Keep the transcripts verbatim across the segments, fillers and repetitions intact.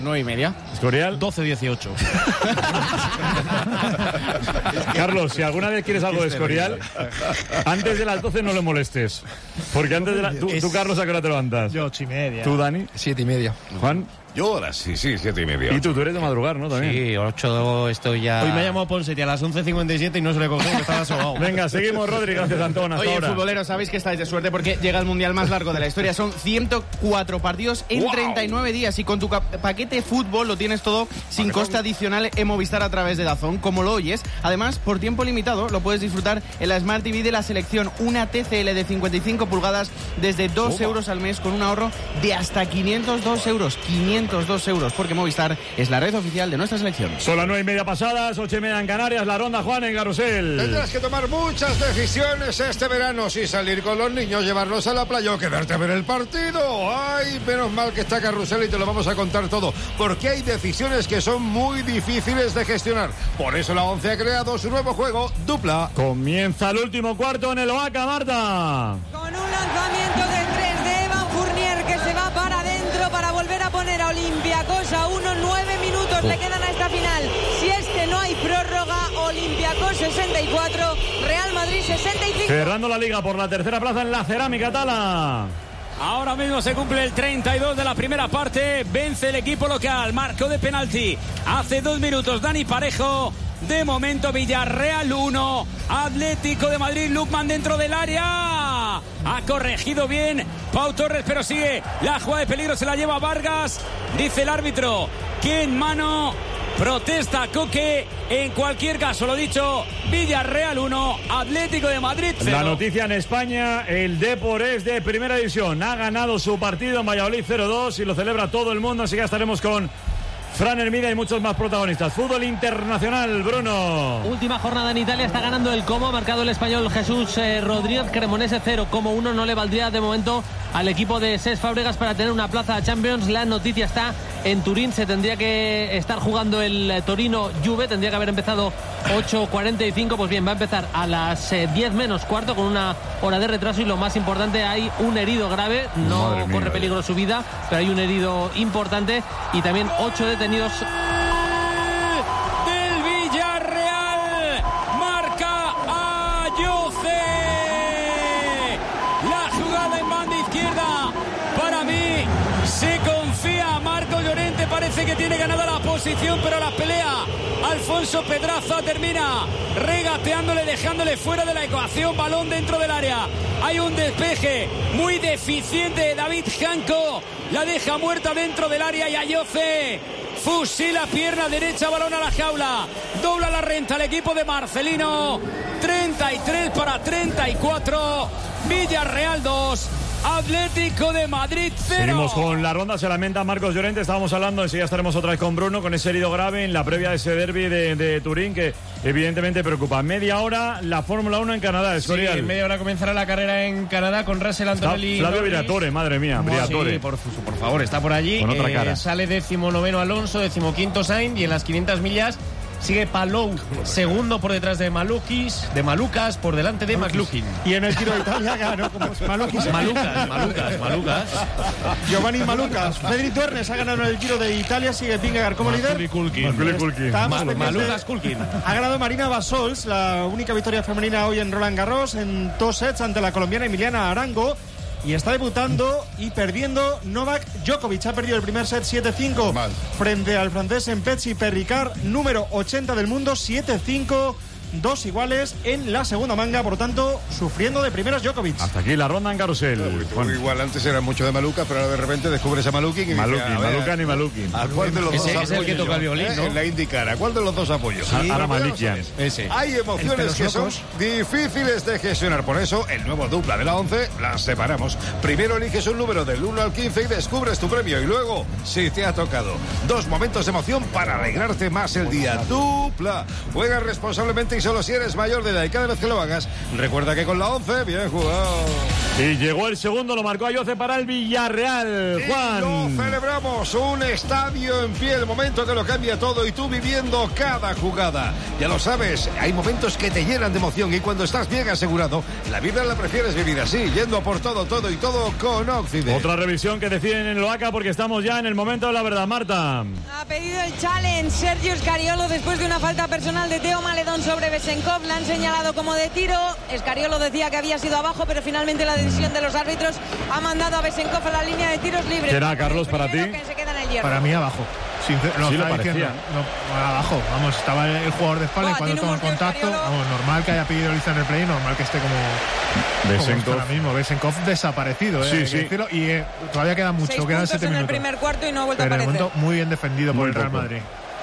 nueve y media. Escorial. doce dieciocho. Carlos, si alguna vez quieres algo de Escorial, antes de las doce no le molestes. Porque antes de la... Tú, Es... tú, Carlos, ¿a qué hora te levantas? Yo, ocho y media. ¿Tú, Dani? Siete y media. ¿Juan? Yo ahora sí, sí, siete y media. Y tú, tú eres de madrugar, ¿no? También. Sí, ocho estoy ya... Hoy me ha llamado Ponseti a las once cincuenta y siete y no se le cogió, que estaba sobao. Venga, seguimos, Rodri, gracias, Antón, hasta Oye, ahora. futboleros, sabéis que estáis de suerte porque llega el mundial más largo de la historia. Son ciento cuatro partidos en ¡Wow! treinta y nueve días. Y con tu paquete fútbol lo tienes todo sin coste adicional en Movistar a través de DAZN, como lo oyes. Además, por tiempo limitado, lo puedes disfrutar en la Smart T V de la selección. Una T C L de cincuenta y cinco pulgadas desde dos euros al mes con un ahorro de hasta quinientos dos euros. quinientos dos euros, porque Movistar es la red oficial de nuestra selección. Son las nueve y media pasadas, ocho y media en Canarias, la ronda, Juan, en Carrusel. Tendrás que tomar muchas decisiones este verano, si salir con los niños, llevarlos a la playa o quedarte a ver el partido. Ay, menos mal que está Carrusel y te lo vamos a contar todo, porque hay decisiones que son muy difíciles de gestionar. Por eso la ONCE ha creado su nuevo juego, Dupla. Comienza el último cuarto en el Oaca, Marta. Con un lanzamiento de tres de Evan Fournier que se va para adentro para volver a poner a Olympiacos a uno. Nueve minutos le quedan a esta final. Si es que no hay prórroga, Olympiacos sesenta y cuatro, Real Madrid sesenta y cinco. Cerrando la liga por la tercera plaza en la Cerámica, Tala. Ahora mismo se cumple el treinta y dos de la primera parte. Vence el equipo local. Marcó de penalti hace dos minutos Dani Parejo. De momento Villarreal uno, Atlético de Madrid. Lukman dentro del área. Ha corregido bien Pau Torres, pero sigue la jugada de peligro. Se la lleva Vargas. Dice el árbitro que en mano. Protesta Coque. En cualquier caso, lo dicho, Villarreal uno, Atlético de Madrid cero. La noticia en España, el Depor es de primera división. Ha ganado su partido en Valladolid cero dos y lo celebra todo el mundo. Así que ya estaremos con Fran Hermida y muchos más protagonistas. Fútbol internacional, Bruno. Última jornada en Italia, está ganando el Como, ha marcado el español Jesús eh, Rodríguez. Cremonese cero como uno, no le valdría de momento al equipo de Cesc Fábregas para tener una plaza a Champions. La noticia está en Turín, se tendría que estar jugando el Torino Juve, tendría que haber empezado ocho cuarenta y cinco, pues bien, va a empezar a las eh, diez menos cuarto con una hora de retraso y lo más importante, hay un herido grave, no Madre corre mía. peligro su vida, pero hay un herido importante y también ocho detenidos. Del Villarreal, marca Ayoce. La jugada en banda izquierda, para mí se confía. Marco Llorente parece que tiene ganada la posición, pero la pelea Alfonso Pedraza termina regateándole, dejándole fuera de la ecuación. Balón dentro del área, hay un despeje muy deficiente de David Janco, la deja muerta dentro del área y Ayoce fusila pierna derecha, balón a la jaula, dobla la renta el equipo de Marcelino. Treinta y tres para treinta y cuatro, Villarreal dos, Atlético de Madrid cero. Seguimos con la ronda, se lamenta Marcos Llorente. Estábamos hablando, enseguida estaremos otra vez con Bruno, con ese herido grave en la previa de ese derbi de, de Turín, que evidentemente preocupa. Media hora la Fórmula uno en Canadá, Escorial. Sí, en media hora comenzará la carrera en Canadá con Russell, Antonelli. Flavio Norris. Briatore, madre mía, Briatore. Sí, por, por favor, está por allí. Con otra Eh, cara. sale décimo noveno Alonso, décimo quinto Sainz y en las quinientas millas sigue Palou, segundo por detrás de Malukis, de Malucas, por delante de McLukin. Y en el Giro de Italia ganó como Malukis. Malucas, Malucas, Malucas. Giovanni Malucas. Federic Duernes ha ganado en el Giro de Italia, sigue Vingegaard como líder. Macaulay Culkin. Estamos Ma- pendientes. Malucas Kulkin. Ha ganado Marina Basols, la única victoria femenina hoy en Roland Garros, en dos sets ante la colombiana Emiliana Arango. Y está debutando y perdiendo Novak Djokovic. Ha perdido el primer set siete cinco frente al francés Mpetsi Perricard, número ochenta del mundo, siete cinco. Dos iguales en la segunda manga, por lo tanto, sufriendo de primeras Djokovic. Hasta aquí la ronda en Carrusel. Bueno, igual antes era mucho de Maluca, pero ahora de repente descubres a Malukin y Malukin, dices, a ver, Malucan y Malukin. ¿a cuál de los Ese dos es el que apoyo toca el yo? violín, ¿Eh? ¿no? En la IndyCar, ¿a cuál de los dos apoyo? Sí, ahora Pero ya lo Malikian. sabes. Ese. Hay emociones que son difíciles de gestionar, por eso el nuevo dupla de la once las separamos. Primero eliges un número del uno al quince y descubres tu premio, y luego, si te ha tocado, dos momentos de emoción para alegrarte más el día. Dupla. Juega responsablemente y solo si eres mayor de edad, y cada vez que lo hagas, recuerda que con la once, bien jugado. Y llegó el segundo, lo marcó Ayoce para el Villarreal. Juan. Y lo celebramos, un estadio en pie, el momento que lo cambia todo y tú viviendo cada jugada. Ya lo sabes, hay momentos que te llenan de emoción y cuando estás bien asegurado, la vida la prefieres vivir así, yendo por todo, todo y todo con Occident. Otra revisión que deciden en el Oaca porque estamos ya en el momento de la verdad, Marta. Ha pedido el challenge Sergio Scariolo después de una falta personal de Teo Maledón sobre Besenkov. La han señalado como de tiro. Scariolo decía que había sido abajo, pero finalmente la decisión de los árbitros ha mandado a Besenkov a la línea de tiros libres. ¿Será, Carlos, para ti? Que se queda en el hierro. Para mí abajo. Sincer lo sí, lo estaba diciendo. No, abajo. Vamos, estaba el jugador de espalda. Buah, y cuando toma contacto, vamos, normal que haya pedido lista en el play, normal que esté como Besenkov. Ahora mismo, Besenkov desaparecido, eh, sí, sí. Y eh, todavía queda mucho, Seis quedan puntos siete en minutos. el primer cuarto y no ha vuelto Pero a aparecer. Momento muy bien defendido por muy el Real poco. Madrid.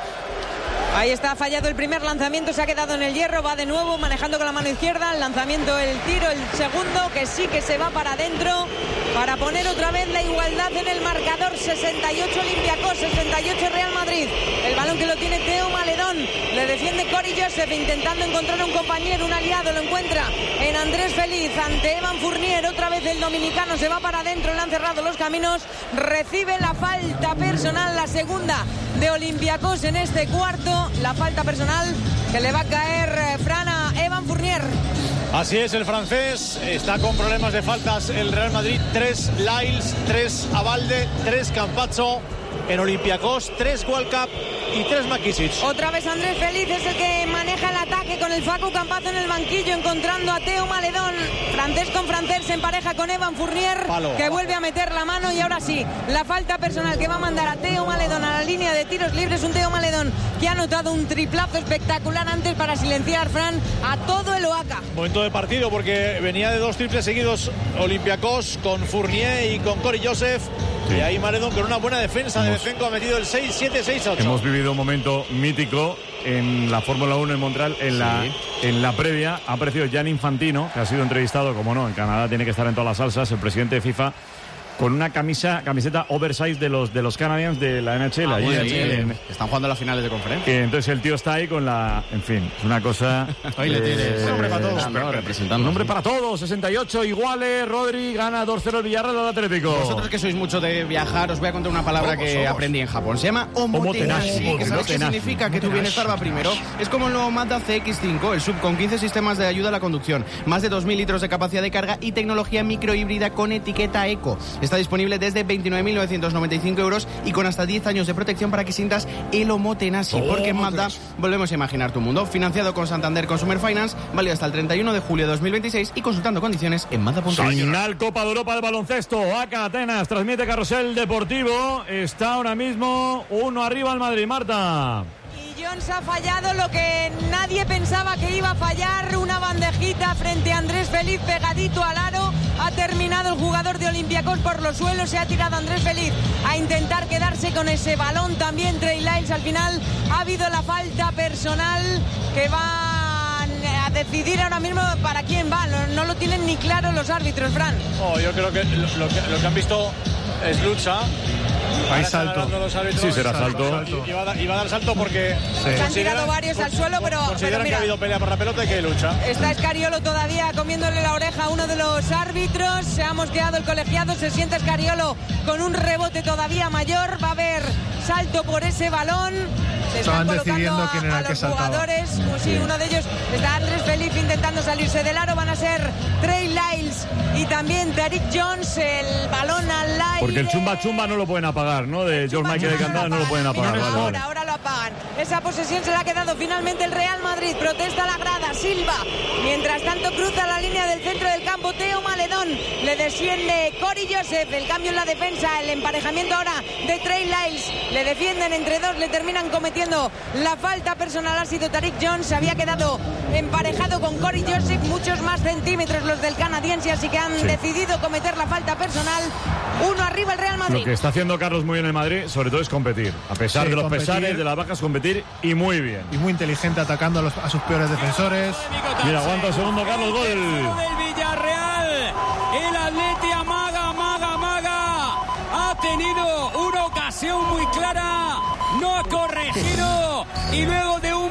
Ahí está, ha fallado el primer lanzamiento, se ha quedado en el hierro, va de nuevo manejando con la mano izquierda, el lanzamiento, el tiro, el segundo, que sí que se va para adentro, para poner otra vez la igualdad en el marcador. Sesenta y ocho Olympiacos, sesenta y ocho Real Madrid. El balón que lo tiene Teo Maledón, le defiende Cory Joseph intentando encontrar a un compañero, un aliado, lo encuentra en Andrés Feliz ante Evan Fournier. Otra vez el dominicano se va para adentro, le han cerrado los caminos, recibe la falta personal, la segunda de Olympiacos en este cuarto. La falta personal que le va a caer eh, Fran a Evan Fournier. Así es, el francés está con problemas de faltas. El Real Madrid, tres Lyles, tres Abalde, tres Campazzo. En Olympiacos, tres Walcap y tres Makisic. Otra vez Andrés Feliz es el que maneja el ataque con el Facu Campazzo en el banquillo, encontrando a Teo Maledón. Francés con francés se empareja con Evan Fournier, Palo. que vuelve a meter la mano. Y ahora sí, la falta personal que va a mandar a Teo Maledón a la línea de tiros libres. Un Teo Maledón que ha anotado un triplazo espectacular antes para silenciar, Fran, a todo el Oaca. Momento de partido porque venía de dos triples seguidos Olympiacos con Fournier y con Cory Joseph. Sí. Y ahí Maledón con una buena defensa de Besenko ha metido el seis siete seis ocho. Hemos vivido un momento mítico en la Fórmula uno en Montreal. En, sí. la, en la previa ha aparecido Gianni Infantino, que ha sido entrevistado, como no, en Canadá tiene que estar en todas las salsas, el presidente de FIFA, con una camisa, camiseta oversize de los de los Canadiens de la N H L. Ah, allí bueno, en, sí, en, están jugando las finales de conferencia. Que entonces el tío está ahí con la... En fin, es una cosa... Ahí le tienes. Eh, un hombre para todos. No, representando. Un hombre para todos. sesenta y ocho iguales. Rodri gana dos cero el Villarreal al Atlético. Vosotros que sois mucho de viajar, os voy a contar una palabra somos, que somos. aprendí en Japón. Se llama omotenashi. ¿Qué sabéis qué significa? Que tu bienestar va primero. Es como el nuevo Mazda C X cinco, el sub con quince sistemas de ayuda a la conducción, más de dos mil litros de capacidad de carga y tecnología microhíbrida con etiqueta eco. Está disponible desde veintinueve mil novecientos noventa y cinco euros y con hasta diez años de protección para que sientas el omotenashi. Oh, porque en Mazda volvemos a imaginar tu mundo. Financiado con Santander Consumer Finance, válido hasta el treinta y uno de julio de dos mil veintiséis y consultando condiciones en Mazda punto com. Final Copa de Europa de baloncesto. Acá Atenas transmite Carrusel Deportivo. Está ahora mismo uno arriba al Madrid. Marta. Jones ha fallado lo que nadie pensaba que iba a fallar, una bandejita frente a Andrés Feliz pegadito al aro. Ha terminado el jugador de Olympiacos por los suelos, se ha tirado Andrés Feliz a intentar quedarse con ese balón. También Trey Lyles. Al final ha habido la falta personal que va a decidir ahora mismo para quién va. No, no lo tienen ni claro los árbitros, Fran. Oh, yo creo que lo, lo que lo que han visto es lucha. Hay salto. Sí, será salto. salto. Y, y, va a, y va a dar salto porque sí. Se han tirado varios al suelo, pero consideran pero mira, que ha habido pelea por la pelota y que hay lucha. Está Scariolo todavía comiéndole la oreja a uno de los árbitros. Se ha mosqueado el colegiado, se siente Scariolo con un rebote todavía mayor. Va a haber salto por ese balón. Se están colocando a, quién era a los jugadores. Pues sí, uno de ellos está Andrés Feliz intentando salirse del aro. Van a ser Trey Lyles y también Tariq Jones. El balón al aire. Porque el chumba chumba no lo pueden apagar, ¿no? De George Michael de Cantada no lo pueden apagar. Ahora, vale, vale. ahora lo apagan. Esa posesión se la ha quedado finalmente el Real Madrid. Protesta la grada, Silva. Mientras tanto cruza la línea del centro del campo Teo Maledón. Le desciende Cory Joseph. El cambio en la defensa, el emparejamiento ahora de Trey Lyles. Le defienden entre dos, le terminan cometiendo la falta personal. Ha sido Tariq Jones. Se había quedado emparejado con Cory Joseph. Muchos más centímetros los del canadiense, así que han sí. decidido cometer la falta personal. Uno arriba el Real Madrid. Lo que está haciendo Carlos muy bien en el Madrid, sobre todo es competir. A pesar sí, de los competir. pesares, de las bajas, competir y muy bien. Y muy inteligente atacando a, los, a sus peores defensores. Mira, aguanta un segundo, Carlos, gol. Del Villarreal. El Atleti amaga, amaga, amaga. Ha tenido una ocasión muy clara. No ha corregido. Y luego de un pelotón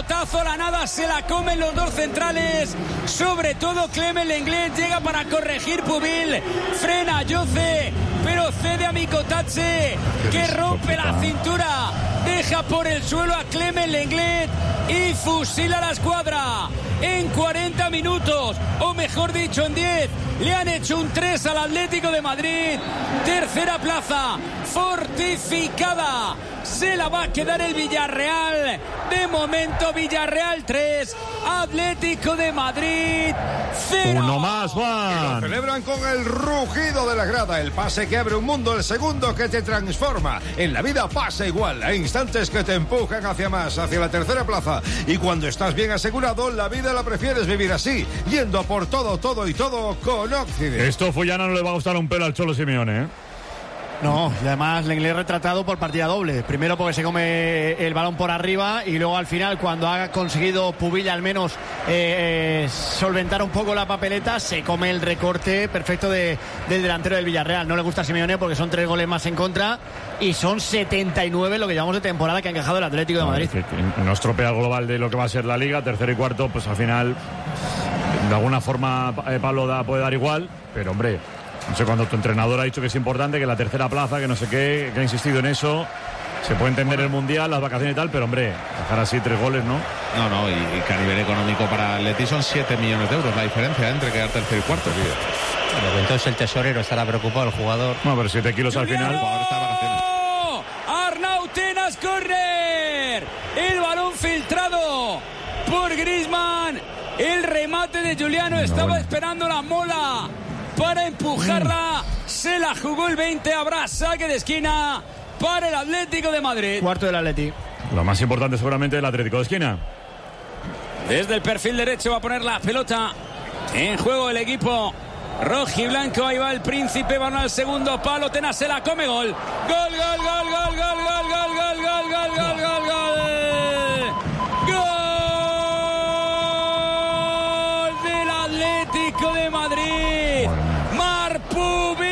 pelotazo a la nada, se la comen los dos centrales, sobre todo Clement Lenglet, llega para corregir Pubil, frena Yoce, pero cede a Mikotatse, que rompe la cintura, deja por el suelo a Clement Lenglet y fusila la escuadra. En cuarenta minutos, o mejor dicho en diez, le han hecho un tres al Atlético de Madrid. Tercera plaza fortificada, se la va a quedar el Villarreal. De momento Villarreal tres, Atlético de Madrid cero. Uno más, Juan. Lo celebran con el rugido de la grada, el pase que abre un mundo, el segundo que te transforma. En la vida pasa igual, hay instantes que te empujan hacia más, hacia la tercera plaza. Y cuando estás bien asegurado, la vida la prefieres vivir así, yendo por todo, todo y todo con Occident. Esto Fullana no le va a gustar un pelo al Cholo Simeone, ¿eh? No, y además Lenglet retratado por partida doble. Primero porque se come el balón por arriba y luego al final, cuando ha conseguido Pubil al menos eh, eh, solventar un poco la papeleta, se come el recorte perfecto de, del delantero del Villarreal. No le gusta a Simeone porque son tres goles más en contra y son setenta y nueve lo que llevamos de temporada que ha encajado el Atlético de Madrid. Que, que no estropea el global de lo que va a ser la Liga, tercero y cuarto, pues al final de alguna forma eh, Pablo da, puede dar igual, pero hombre, no sé, cuando tu entrenador ha dicho que es importante, que la tercera plaza, que no sé qué, que ha insistido en eso, se puede entender el Mundial, las vacaciones y tal, pero hombre, dejar así tres goles, ¿no? No, no, y, y que a nivel económico para el Leti son siete millones de euros la diferencia entre quedar tercero y cuarto. Bueno, entonces el tesorero estará preocupado, el jugador. No, pero siete kilos al final. El jugador está de vacaciones. Arnau Tenas, corner. El balón filtrado por Griezmann. El remate de Juliano, no, estaba bueno. esperando la Mola para empujarla, se la jugó el veinte, habrá saque de esquina para el Atlético de Madrid. Cuarto del Atleti. Lo más importante seguramente el Atlético de esquina. Desde el perfil derecho va a poner la pelota en juego el equipo rojiblanco. Ahí va el Príncipe, van al segundo palo, Tenas se la come, gol. Gol, gol, gol, gol, gol, gol, gol, gol, gol, gol, gol, gol, gol. Gol del Atlético de Madrid. Marc Pubil,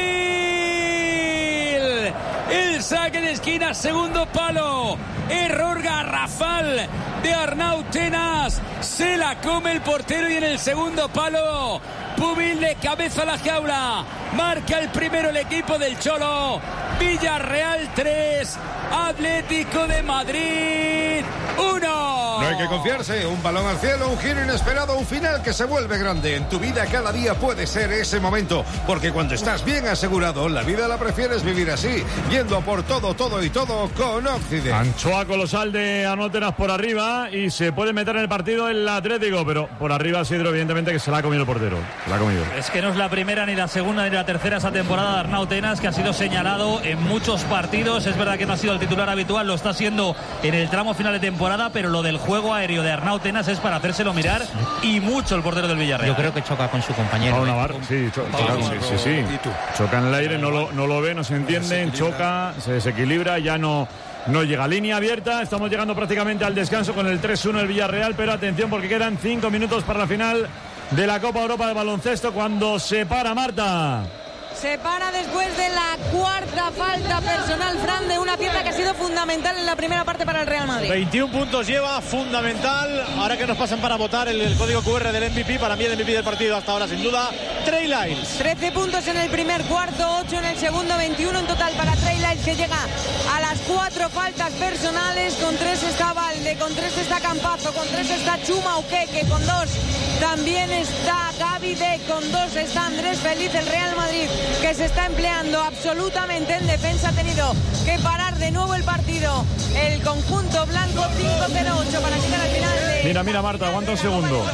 el saque de esquina, segundo palo, error garrafal de Arnau Tenas, se la come el portero y en el segundo palo Pubil de cabeza a la jaula, marca el primero el equipo del Cholo. Villarreal tres, Atlético de Madrid uno. No hay que confiarse, un balón al cielo, un giro inesperado, un final que se vuelve grande. En tu vida cada día puede ser ese momento, porque cuando estás bien asegurado, la vida la prefieres vivir así, yendo por todo, todo y todo con Occident. Anchoa colosal de Arnau Tenas por arriba y se puede meter en el partido el Atlético, pero por arriba Sidro evidentemente que se la ha comido el portero. Se la ha comido. Es que no es la primera, ni la segunda, ni la tercera esa temporada de Arnau Tenas, que ha sido señalado en muchos partidos. Es verdad que no ha sido el titular habitual, lo está siendo en el tramo final de temporada, pero lo del juego aéreo de Arnau Tenas es para hacérselo mirar y mucho el portero del Villarreal. Yo creo que choca con su compañero. Pablo Navarro, sí, cho choca, sí, sí, sí. Choca en el aire, no lo, no lo ve, no se entiende, choca, se desequilibra, ya no... No llega, línea abierta, estamos llegando prácticamente al descanso con el tres uno el Villarreal, pero atención porque quedan cinco minutos para la final de la Copa Europa de baloncesto cuando se para Marta. Se para después de la cuarta falta personal, Fran, de una pieza que ha sido fundamental en la primera parte para el Real Madrid. veintiún puntos lleva, fundamental. Ahora que nos pasan para votar el, el código cu erre del M V P, para mí el M V P del partido hasta ahora, sin duda, Trey Lyles. trece puntos en el primer cuarto, ocho en el segundo, veintiuno en total para Trey Lyles, que llega a las cuatro faltas personales. Con tres está Valde, con tres está Campazo, con tres está Chuma Uqueque, con dos también está Gaby De, con dos está Andrés Feliz. El Real Madrid, que se está empleando absolutamente en defensa, ha tenido que parar de nuevo el partido. El conjunto blanco, cinco cero ocho para llegar al final de... Mira, mira Marta, aguanta un segundo.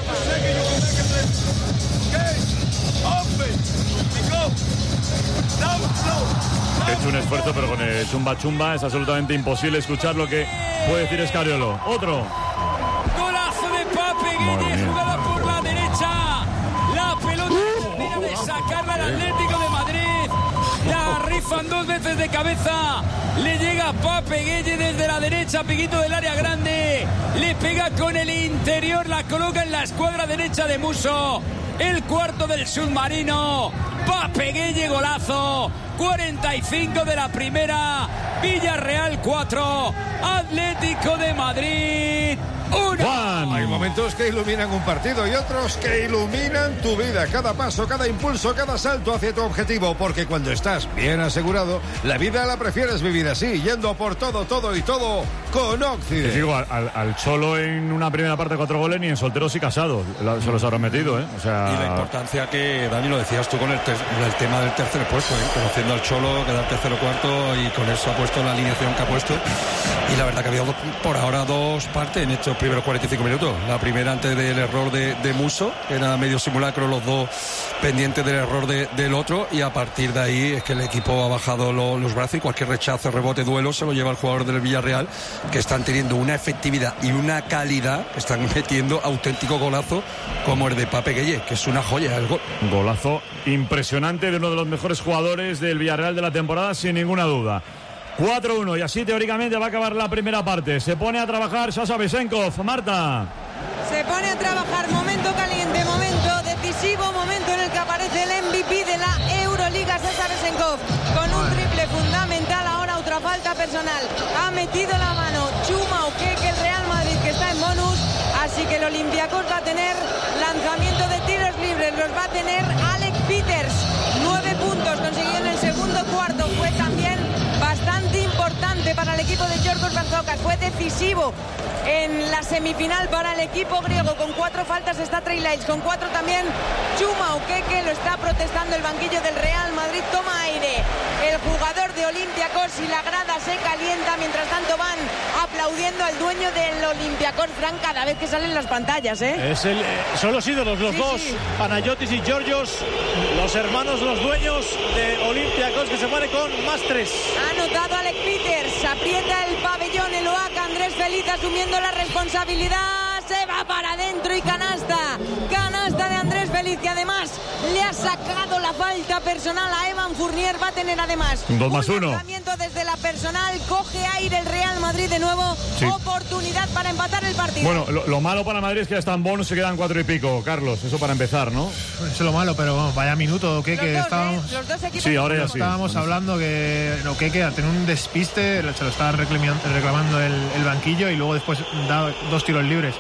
He hecho un esfuerzo, pero con el chumba chumba es absolutamente imposible escuchar lo que puede decir Escariolo. Otro. Golazo de Pape Guille, jugada por la derecha. La pelota termina de sacarla al Atlético de Madrid. La rifan dos veces de cabeza. Le llega Pape Gueye desde la derecha, piquito del área grande. Le pega con el interior, la coloca en la escuadra derecha de Muso. El cuarto del submarino. Pape Gueye, golazo. cuarenta y cinco de la primera. Villarreal cuatro, Atlético de Madrid uno. Hay momentos que iluminan un partido y otros que iluminan tu vida. Cada paso, cada impulso, cada salto hacia tu objetivo. Porque cuando estás bien asegurado, la vida la prefieres vivir así, yendo por todo, todo y todo con Occident. Te digo, al, al Cholo en una primera parte de cuatro goles, ni en solteros y casados la, se los habrán metido, ¿eh? O sea... Y la importancia que, Dani, lo decías tú con el, ter, el tema del tercer puesto, ¿eh? Conociendo al Cholo, quedar tercero cuarto, y con eso ha puesto la alineación que ha puesto. Y la verdad que ha habido por ahora dos partes en estos primeros cuarenta y cinco minutos. La primera antes del error de, de Musso, que era medio simulacro, los dos pendientes del error de, del otro, y a partir de ahí es que el equipo ha bajado lo, los brazos y cualquier rechazo, rebote, duelo se lo lleva el jugador del Villarreal, que están teniendo una efectividad y una calidad, que están metiendo auténtico golazo como el de Pape Gueye, que es una joya el gol. Golazo impresionante de uno de los mejores jugadores del Villarreal de la temporada, sin ninguna duda. cuatro uno, y así teóricamente va a acabar la primera parte. Se pone a trabajar Sasha Besenkov. Marta. Se pone a trabajar, momento caliente, momento decisivo, momento en el que aparece el M V P de la Euroliga, Sasha Besenkov, con un triple fundamental. Ahora otra falta personal, ha metido la mano Chuma Okeke, el Real Madrid, que está en bonus, así que el Olympiacos va a tener lanzamiento de tiros libres, los va a tener Alec Peters. Nueve puntos consiguió en el segundo cuarto, fue también bastante importante para el equipo de Giorgos Barzocas, fue decisivo en la semifinal para el equipo griego. Con cuatro faltas está Trey Lyles, con cuatro también Chuma Okeke, lo está protestando el banquillo del Real Madrid. Toma aire el jugador de Olympiacos y la grada se calienta. Mientras tanto van aplaudiendo al dueño del Olympiacos, Fran, cada vez que salen las pantallas, ¿eh? Es el, eh, son los ídolos, los sí, dos, sí. Panayotis y Georgios, los hermanos, los dueños de Olympiacos, que se muere con más tres. Ha anotado Alec Peters, aprieta el pabellón, el O A C, Andrés Feliz asumiendo la responsabilidad, se va para adentro y canasta, canasta de Andrés Feliz, que además le ha sacado la falta personal a Evan Fournier. Va a tener además un dos más un uno lanzamiento desde la personal, coge aire el Real Madrid de nuevo, sí. Oportunidad para empatar el partido. Bueno, lo, lo malo para Madrid es que ya están bonus, se quedan cuatro y pico, Carlos, eso para empezar, ¿no? Eso es lo malo, pero bueno, vaya minuto, que, que dos, estábamos... ¿eh? Los dos equipos sí, ahora ya sí. Estábamos hablando que no, que, que tener un despiste, se lo estaba reclamando el, el banquillo, y luego después da dos tiros libres.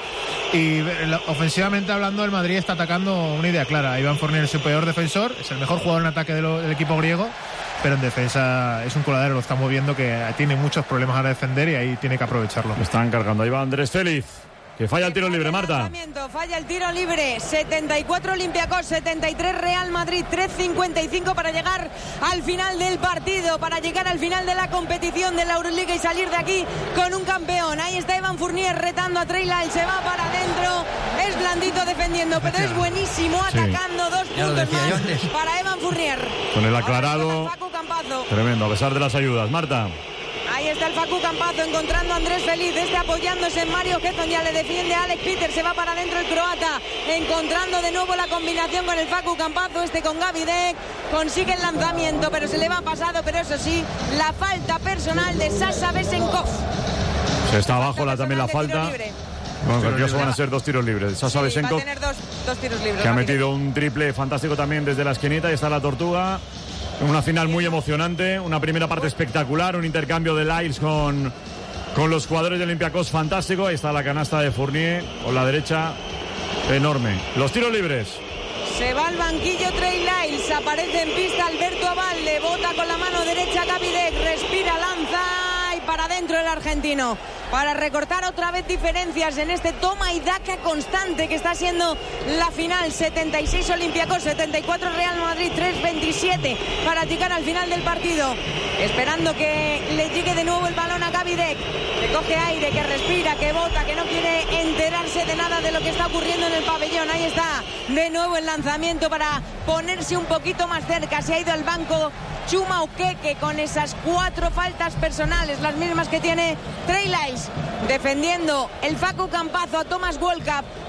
Y ofensivamente hablando, el Madrid está atacando una idea clara. Iván Fournier es su peor defensor, es el mejor jugador en ataque de lo, del equipo griego, pero en defensa es un coladero, lo estamos viendo, que tiene muchos problemas a defender y ahí tiene que aprovecharlo. Están cargando, ahí va Andrés Feliz, que falla el tiro libre, Marta. Falla el tiro libre, setenta y cuatro Olympiacos, setenta y tres Real Madrid, tres cincuenta y cinco para llegar al final del partido, para llegar al final de la competición de la Euroliga y salir de aquí con un campeón. Ahí está Evan Fournier retando a Trey Lyles, se va para adentro, es blandito defendiendo, pero es buenísimo atacando. Sí. Dos puntos más para Evan Fournier. Con el aclarado, tremendo, a pesar de las ayudas. Marta. Ahí está el Facu Campazzo encontrando a Andrés Feliz, este apoyándose en Mario Getson, ya le defiende a Alec Peters, se va para adentro el croata, encontrando de nuevo la combinación con el Facu Campazzo, este con Gavidec, consigue el lanzamiento, pero se le va pasado, pero eso sí, la falta personal de Sasha Besenkov. Se está abajo la, también la falta. Bueno, en caso van a ser dos tiros libres. Sasha sí, Besenkov, va a tener dos, dos tiros libres, que ha metido un triple fantástico también desde la esquinita, y está la Tortuga. Una final muy emocionante, una primera parte espectacular, un intercambio de Lyles con, con los jugadores de Olympiacos fantástico. Ahí está la canasta de Fournier, con la derecha, enorme. Los tiros libres. Se va al banquillo Trey Lyles, aparece en pista Alberto Abalde, bota con la mano derecha Gavidec, respira, lanza y para adentro el argentino, para recortar otra vez diferencias en este toma y daca constante que está siendo la final. Setenta y seis Olympiacos, setenta y cuatro Real Madrid, tres veintisiete para llegar al final del partido, esperando que le llegue de nuevo el balón a Gavidec, que coge aire, que respira, que bota, que no quiere enterarse de nada de lo que está ocurriendo en el pabellón. Ahí está de nuevo el lanzamiento para ponerse un poquito más cerca, se ha ido al banco Chuma Okeke con esas cuatro faltas personales, las mismas que tiene Trey Lyles, defendiendo el Facu Campazzo a Thomas Walkup,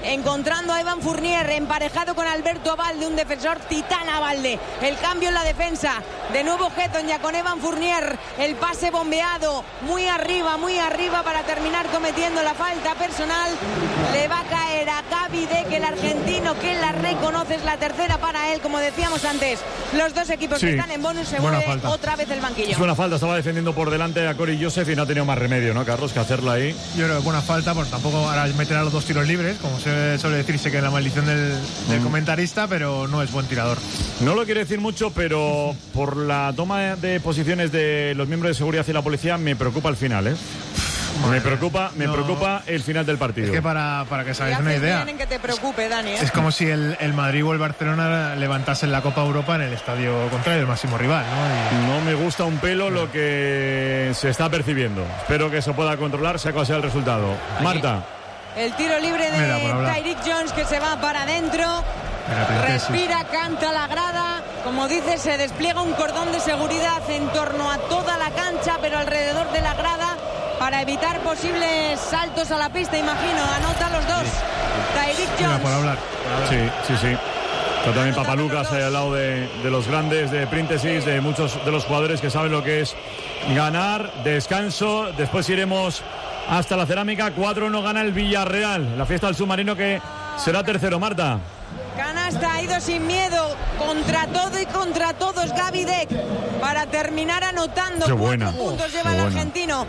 encontrando a Evan Fournier emparejado con Alberto Abalde, un defensor titán Abalde. El cambio en la defensa, de nuevo Heaton ya con Evan Fournier, el pase bombeado muy arriba, muy arriba para terminar cometiendo la falta personal. Le va a caer a Gaby Deck, el argentino, que la reconoce, es la tercera para él. Como decíamos antes, los dos equipos Sí. que están en bonus, se Buena mueve falta. otra vez el banquillo. Es buena falta, estaba defendiendo por delante a Corey Joseph y no ha tenido más remedio, ¿no, Carlos, que hacerla ahí? Yo creo que buena falta, porque tampoco ahora meterá los dos tiros libres, como se suele decirse que es la maldición del, del Mm. comentarista, pero no es buen tirador. No lo quiere decir mucho, pero por la toma de posiciones de los miembros de seguridad y la policía me preocupa el final, ¿eh? Me preocupa, me no. preocupa el final del partido. Es que para, para que os Y hagáis una haces idea, bien en que te preocupe, Dani, ¿eh? es como si el, el Madrid o el Barcelona levantasen la Copa Europa en el estadio contrario, el máximo rival, ¿no? No me gusta un pelo lo que se está percibiendo. Espero que se pueda controlar, sea cual sea el resultado. Marta. El tiro libre de Mira, por hablar. Tyreek Jones, que se va para adentro. Respira, canta la grada. Como dice, se despliega un cordón de seguridad en torno a toda la cancha, pero alrededor de la grada, para evitar posibles saltos a la pista, imagino. Anota los dos. Tyreek Jones. por hablar. Sí, sí, sí. Está también Papalucas ahí al lado de, de los grandes de Príntesis, de muchos de los jugadores que saben lo que es ganar, descanso. Después iremos hasta la cerámica. cuatro uno gana el Villarreal. La fiesta del submarino que será tercero, Marta. Canasta, ha ido sin miedo, contra todo y contra todos Gaby Deck, para terminar anotando. Qué Cuatro buena. puntos Oh, lleva qué el buena. argentino.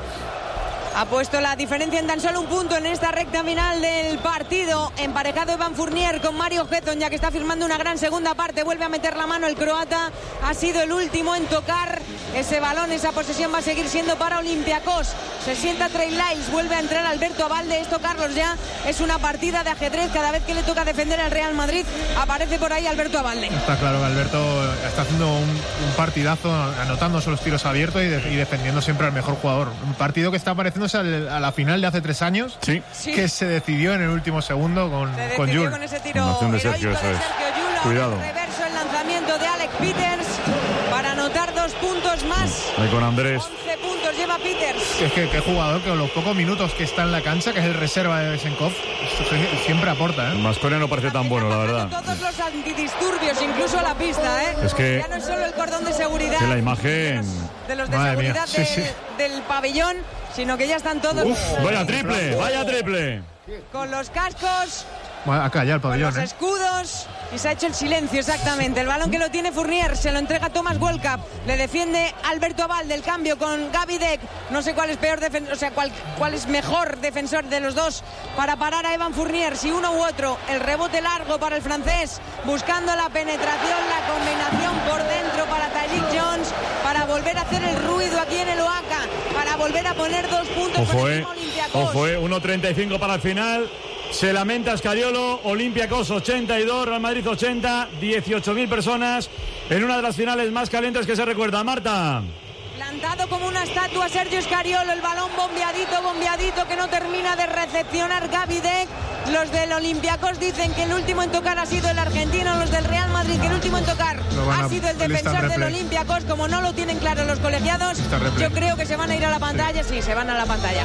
Ha puesto la diferencia en tan solo un punto en esta recta final del partido. Emparejado Evan Fournier con Mario Heaton, ya que está firmando una gran segunda parte. Vuelve a meter la mano el croata. Ha sido el último en tocar ese balón. Esa posesión va a seguir siendo para Olympiacos. Se sienta Trey Lyles. Vuelve a entrar Alberto Abalde. Esto, Carlos, ya es una partida de ajedrez. Cada vez que le toca defender al Real Madrid, aparece por ahí Alberto Abalde. Está claro que Alberto está haciendo un, un partidazo, anotándose los tiros abiertos y, de- y defendiendo siempre al mejor jugador. Un partido que está pareciéndose al- a la final de hace tres años, sí. que se decidió en el último segundo con, Se con decidió Jul. con ese tiro Fundación de heroico Sergio, de eso es. Sergio Llull. Cuidado. Reverso el lanzamiento de Alec Peters para anotar dos puntos más. Ahí con Andrés. once puntos lleva Peters. Es que qué jugador que con los pocos minutos que está en la cancha, que es el reserva de Besenkov, siempre aporta, ¿eh? Masconia no parece tan bueno, la verdad. Todos los antidisturbios, incluso a la pista, ¿eh? Es que- ya no es solo el cordón de seguridad Que la imagen. de los de Madre mía. seguridad Sí, de- sí. del pabellón, sino que ya están todos Uf, vaya triple, vaya triple. con los cascos, Bueno, acá ya el pabellón, los ¿eh? escudos, y se ha hecho el silencio, exactamente. El balón que lo tiene Fournier, se lo entrega Thomas Wolcap, le defiende Alberto Abalde, el cambio con Gaby Deck. No sé cuál es peor defen- o sea, cuál, cuál es mejor defensor de los dos para parar a Evan Fournier, si uno u otro. El rebote largo para el francés, buscando la penetración, la combinación por dentro para Tyreek Jones, para volver a hacer el ruido aquí en el Oaca, para volver a poner dos puntos con Ojo, el eh. mismo Olympiacos. Ojo, eh. uno treinta y cinco para el final. Se lamenta Escariolo, Olympiacos ochenta y dos, Real Madrid ochenta, dieciocho mil personas en una de las finales más calientes que se recuerda. Marta. Plantado como una estatua Sergio Scariolo, el balón bombeadito, bombeadito, que no termina de recepcionar Gaby Deck. Los del Olympiacos dicen que el último en tocar ha sido el argentino, los del Real Madrid que el último en tocar Lo van ha a- sido el lista en defensor del replay. Olympiacos. Como no lo tienen claro los colegiados, Lista en replay. yo creo que se van a ir a la pantalla, sí, se van a la pantalla.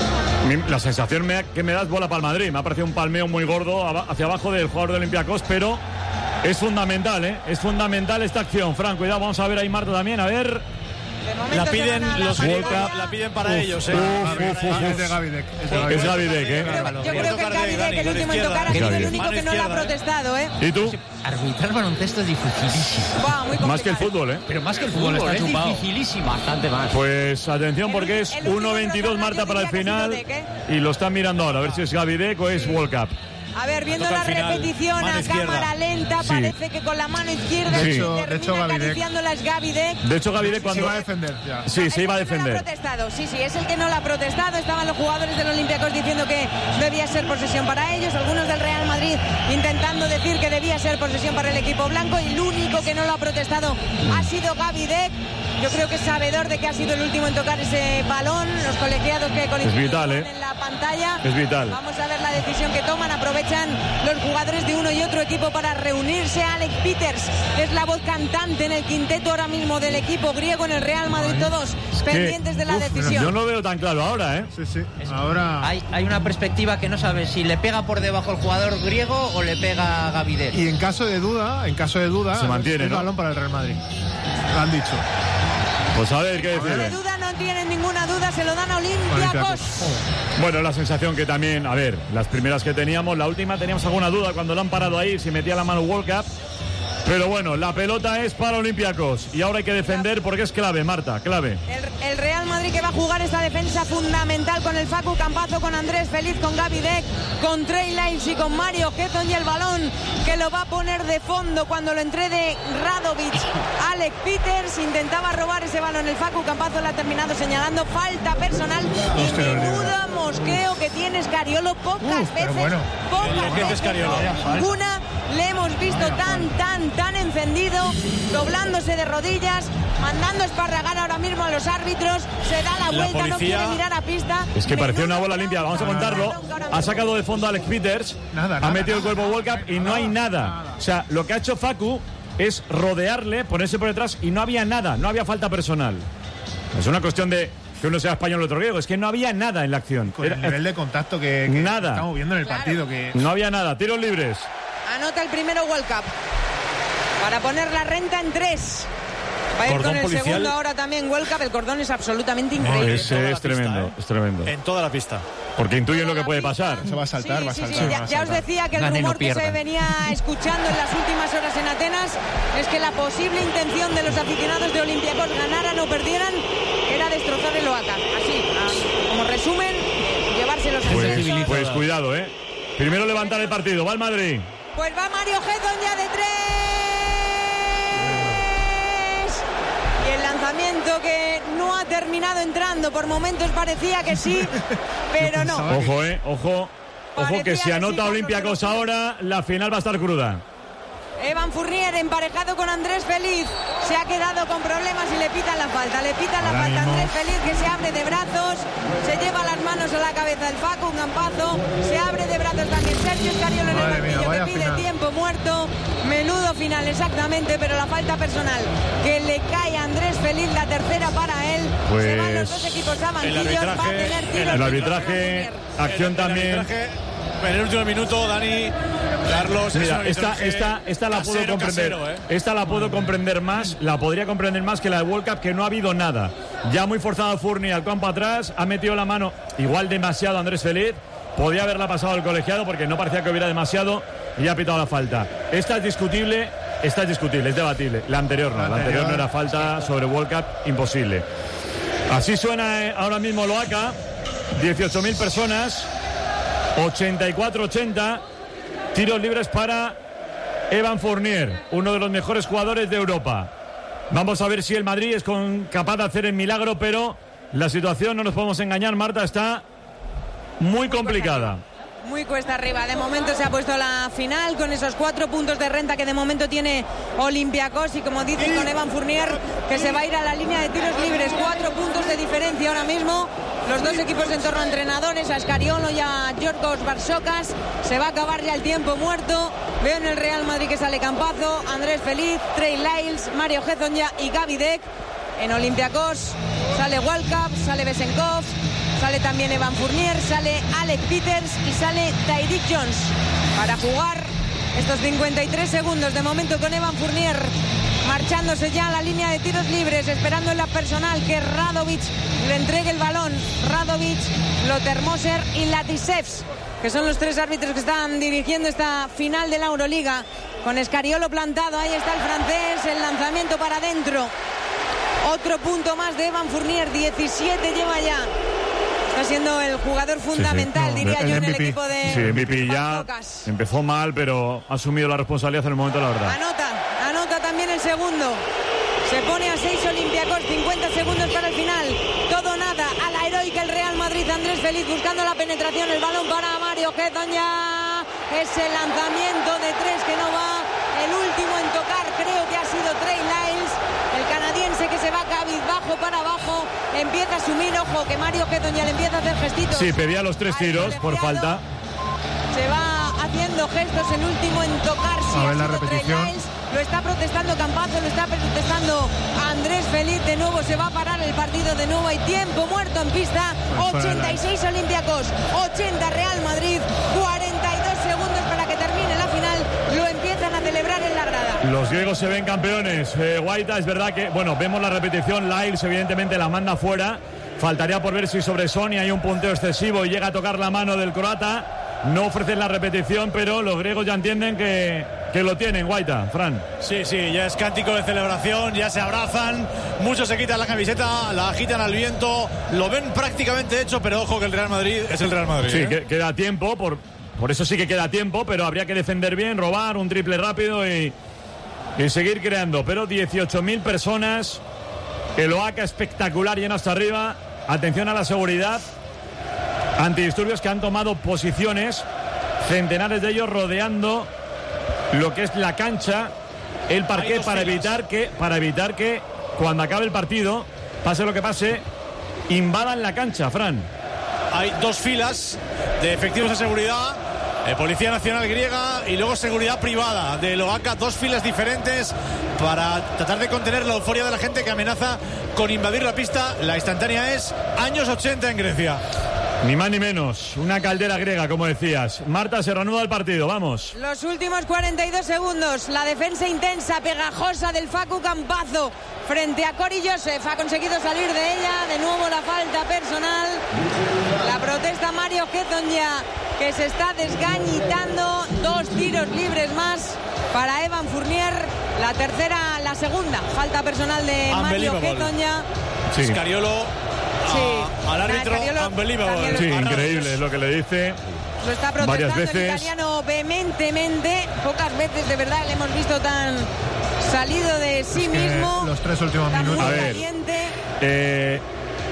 Mi- La sensación me- que me da es bola para el Madrid. Me ha parecido un palmeo muy gordo aba- hacia abajo del jugador de Olympiacos, pero es fundamental, ¿eh? Es fundamental esta acción. Fran, cuidado, vamos a ver ahí Marta también, a ver. La piden los World la piden para Uf, ellos, ¿eh? uf, uf, uf, Es de Gaby Deck. Es de Gaby Es Deck. Gaby Deck, ¿eh? Yo creo que Gaby Deck, el último en tocar, ha sido el único que no le ha protestado, ¿eh? ¿Y tú? Arbitrar baloncesto es dificilísimo. Buah, muy Más que el fútbol, ¿eh? Pero más que el fútbol, Fútbol, es ¿eh? dificilísimo. Bastante más. Pues atención porque es uno veintidós Marta para el final y lo están mirando ahora, a ver si es Gaby Deck o es World Cup. A ver, viendo Toca la al final, repetición mano a izquierda. cámara lenta, Sí. parece que con la mano izquierda De y hecho- termina de hecho, Gaby Deck- acariciándola es Gaby Deck. De hecho, Gaby Deck cuando... Se va a defender ya. Sí, se iba a No lo ha defender. protestado, sí, sí, es el que no lo ha protestado. Estaban los jugadores del Olympiacos diciendo que debía ser posesión para ellos, algunos del Real Madrid intentando decir que debía ser posesión para el equipo blanco, y el único que no lo ha protestado ha sido Gaby Deck. yo creo que es sabedor de que ha sido el último en tocar ese balón. Los colegiados que Es vital, ¿eh? en la pantalla. Es vital. Vamos a ver la decisión que toman. Aprovechan los jugadores de uno y otro equipo para reunirse. Alex Peters, que es la voz cantante en el quinteto ahora mismo del equipo griego en el Real Madrid. Todos pendientes de la Uf, decisión. Yo no veo tan claro ahora, ¿eh? Sí, sí. Ahora... Hay, hay una perspectiva que no sabes si le pega por debajo el jugador griego o le pega a Gavider. Y en caso de duda, en caso de duda, se mantiene, es ¿no? balón para el Real Madrid. Lo han dicho. Pues a ver qué No decide. de duda, no tienen ninguna duda, se lo dan a Olympiacos. Bueno, la sensación que también, a ver, las primeras que teníamos, la última teníamos alguna duda cuando lo han parado ahí, si metía la mano World Cup. Pero bueno, la pelota es para Olympiacos y ahora hay que defender porque es clave, Marta, clave. El, el Real Madrid que va a jugar esta defensa fundamental con el Facu Campazo, con Andrés Feliz, con Gavi Deck, con Trey Lyles y con Mario Getón, y el balón que lo va a poner de fondo cuando lo entregue Radovic. Alex Peters intentaba robar ese balón, el Facu Campazo le ha terminado señalando falta personal y menuda mosqueo que tiene Scariolo. Pocas Uf, pero veces, bueno. pocas veces, ninguna le hemos visto tan, tan, tan encendido, doblándose de rodillas, mandando esparragar ahora mismo a los árbitros, se da la vuelta, no quiere mirar a pista. Es que parecía una bola limpia, vamos a contarlo. Ha sacado de fondo a Alex Peters, Nada, ha nada, metido el nada, cuerpo World Cup y no hay nada. O sea, lo que ha hecho Facu es rodearle, ponerse por detrás y no había nada, no había falta personal. Es una cuestión de que uno sea español o otro griego, es que no había nada en la acción. Con el nivel de contacto que, que Nada. estamos viendo en el partido. Que... No había nada, tiros libres. Anota el primero World Cup para poner la renta en tres. Va a ir Cordón con el policial. segundo ahora también World Cup. El cordón es absolutamente No, increíble. es, es tremendo, es tremendo. En toda la pista. Porque intuyen lo que puede pasar. Se va a saltar, Sí, va a sí, saltar. sí, va ya, a ya os saltar. decía que el Gane, no rumor que se pierdan. venía escuchando en las últimas horas en Atenas es que la posible intención de los aficionados de Olympiacos, ganaran o perdieran, era destrozar el Oaxaca. Así, a- como resumen, llevárselos a Pues, sus- pues cuidado, ¿eh? Primero levantar el partido, va el Madrid. Pues va Mario Gedon ya de tres. Y el lanzamiento que no ha terminado entrando. Por momentos parecía que sí, pero no. Ojo, eh, ojo. Ojo Parecía que si que anota sí, Olympiacos ahora, la final va a estar cruda. Evan Fournier emparejado con Andrés Feliz. Se ha quedado con problemas y le pitan la falta. Le pitan la Ahora falta a mismo. Andrés Feliz, que se abre de brazos. Se lleva las manos a la cabeza el Facu, un Campazo. Se abre de brazos también Sergio Scariolo en el Madre mía, banquillo, vaya que pide final. tiempo muerto. Menudo final, exactamente, pero la falta personal que le cae a Andrés Feliz, la tercera para él. Pues Se van los dos equipos a banquillos. Va a arbitraje- tener tiros El libres arbitraje, Evan Fournier. acción también. En el último minuto, Dani, Carlos. es Mira, un esta, arbitraje esta, esta la puedo casero, comprender. casero, ¿eh? Esta la puedo comprender más, la podría comprender más que la de World Cup, que no ha habido nada. Ya muy forzado Fournier al campo atrás, ha metido la mano igual demasiado Andrés Feliz. Podía haberla pasado al colegiado porque no parecía que hubiera demasiado y ha pitado la falta. Esta es discutible, esta es discutible, es debatible. La anterior no, la anterior no era falta sobre World Cup, imposible. Así suena eh, ahora mismo Loaca, dieciocho mil personas, ochenta y cuatro ochenta, tiros libres para Evan Fournier, uno de los mejores jugadores de Europa. Vamos a ver si el Madrid es con, capaz de hacer el milagro, pero la situación, no nos podemos engañar, Marta, está muy complicada. Muy cuesta arriba. De momento se ha puesto la final con esos cuatro puntos de renta que de momento tiene Olympiacos, y como dicen con Evan Fournier, que se va a ir a la línea de tiros libres. Cuatro puntos de diferencia ahora mismo. Los dos equipos en torno a entrenadores, a Scariolo y a Giorgos Barsocas. Se va a acabar ya el tiempo muerto. Veo en el Real Madrid que sale Campazo, Andrés Feliz, Trey Lyles, Mario Hezonja y Gavi Deck. En Olympiacos sale Walcap, sale Besenkov, sale también Evan Fournier, sale Alex Peters y sale Tyreek Jones para jugar estos cincuenta y tres segundos de momento con Evan Fournier marchándose ya a la línea de tiros libres, esperando en la personal que Radovic le entregue el balón. Radovic, Lotermoser y Latisevs, que son los tres árbitros que están dirigiendo esta final de la Euroliga. Con Scariolo plantado, ahí está el francés, el lanzamiento para adentro. Otro punto más de Evan Fournier, diecisiete lleva ya. Está siendo el jugador fundamental, Sí, sí. No, diría el yo, en M V P. el equipo de Sí, M V P ya Pazocas. empezó mal, pero ha asumido la responsabilidad en el momento de la verdad. Anota, anota también el segundo. Se pone a seis Olympiacos, cincuenta segundos para el final. Todo nada, a la heroica el Real Madrid. Andrés Feliz buscando la penetración, el balón para Mario Hezonja. Ese lanzamiento de tres que no va. El último en tocar creo que ha sido Trey Lyles, el canadiense, que se va a Gavi ojo para abajo, empieza a asumir, ojo, que Mario Quetoña le empieza a hacer gestitos. Sí, pedía los tres tiros por falta. Se va haciendo gestos, el último en tocarse. A ver la ha sido repetición. Trey Lyles. Lo está protestando Campazo, lo está protestando Andrés Feliz. De nuevo se va a parar el partido, de nuevo hay tiempo muerto en pista. ochenta y seis Olympiacos, ochenta Real Madrid, cuarenta y dos segundos para que termine la final. Lo empiezan a celebrar en la grada. Los griegos se ven campeones. Eh, Guaita, es verdad que, bueno, vemos la repetición. Lyles evidentemente la manda fuera. Faltaría por ver si sobre Sonia hay un punteo excesivo y llega a tocar la mano del croata. No ofrecen la repetición, pero los griegos ya entienden que, que lo tienen, Guaita, Fran. Sí, sí, ya es cántico de celebración, ya se abrazan, muchos se quitan la camiseta, la agitan al viento, lo ven prácticamente hecho, pero ojo que el Real Madrid es el Real Madrid. Sí, ¿eh? que, queda tiempo, por, por eso sí que queda tiempo, pero habría que defender bien, robar un triple rápido y, y seguir creando. Pero dieciocho mil personas, el O A C A espectacular, lleno hasta arriba. Atención a la seguridad. Antidisturbios que han tomado posiciones, centenares de ellos rodeando lo que es la cancha, el parqué, para evitar que para evitar que cuando acabe el partido, pase lo que pase, invadan la cancha, Fran. Hay dos filas de efectivos de seguridad, eh, Policía Nacional griega y luego seguridad privada del O A C A, dos filas diferentes para tratar de contener la euforia de la gente que amenaza con invadir la pista. La instantánea es años ochenta en Grecia. Ni más ni menos, una caldera griega, como decías. Marta, se reanuda el partido, vamos. Los últimos cuarenta y dos segundos, la defensa intensa, pegajosa del Facu Campazo frente a Cory Joseph. Ha conseguido salir de ella, de nuevo la falta personal. La protesta Mario Quetoña, que se está desgañitando. Dos tiros libres más para Evan Fournier. La tercera, la segunda, falta personal de Mario Quetoña. Sí. Scariolo. Sí, al árbitro, Scariolo, unbelievable. Sí, increíble es lo que le dice. Lo está protestando varias veces. el italiano vehementemente. Pocas veces de verdad le hemos visto tan salido de sí Es que mismo. los tres últimos Está minutos. muy A ver. caliente. Eh,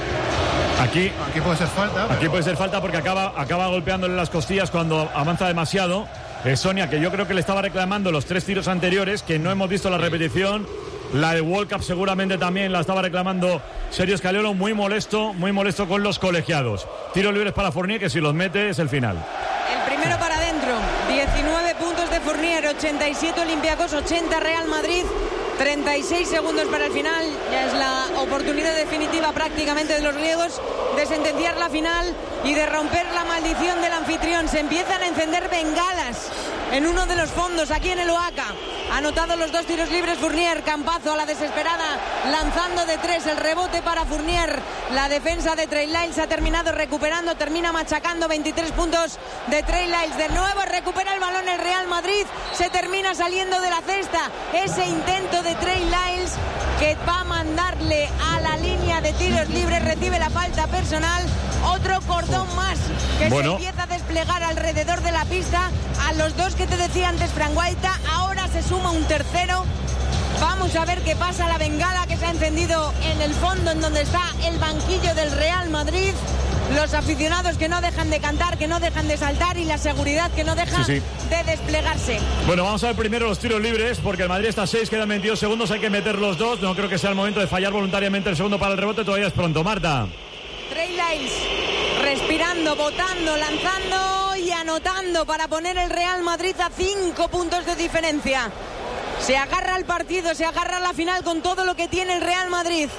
aquí, Aquí puede ser falta. aquí pero- puede ser falta porque acaba, acaba golpeándole las costillas cuando avanza demasiado. Eh, Sonia, que yo creo que le estaba reclamando los tres tiros anteriores, que no hemos visto la repetición. La de World Cup seguramente también la estaba reclamando Sergio Scariolo, muy molesto, muy molesto con los colegiados. Tiros libres para Fournier, que si los mete es el final. El primero para adentro. diecinueve puntos de Fournier, ochenta y siete Olympiacos, ochenta Real Madrid. treinta y seis segundos para el final. Ya es la oportunidad definitiva prácticamente de los griegos de sentenciar la final y de romper la maldición del anfitrión. Se empiezan a encender bengalas en uno de los fondos aquí en el O A C A. Ha anotado los dos tiros libres Fournier. Campazo a la desesperada, lanzando de tres. El rebote para Fournier. La defensa de Trey Lyles ha terminado recuperando, termina machacando. Veintitrés puntos de Trey Lyles. De nuevo recupera el balón el Real Madrid. Se termina saliendo de la cesta. Ese intento de Trey Lyles que va a mandarle a la línea de tiros libres. Recibe la falta personal. Otro cordón más que Bueno. se empieza a desplegar alrededor de la pista. A los dos que te decía antes Fran Guaita, ahora se suma un tercero. Vamos a ver qué pasa. La bengala que se ha encendido en el fondo, en donde está el banquillo del Real Madrid. Los aficionados que no dejan de cantar, que no dejan de saltar, y la seguridad que no deja Sí, sí. de desplegarse. Bueno, vamos a ver primero los tiros libres, porque el Madrid está a seis, quedan veintidós segundos, hay que meter los dos. No creo que sea el momento de fallar voluntariamente el segundo para el rebote, todavía es pronto. Marta. Trey Lyles respirando, botando, lanzando y anotando para poner el Real Madrid a cinco puntos de diferencia. Se agarra al partido, se agarra a la final con todo lo que tiene el Real Madrid.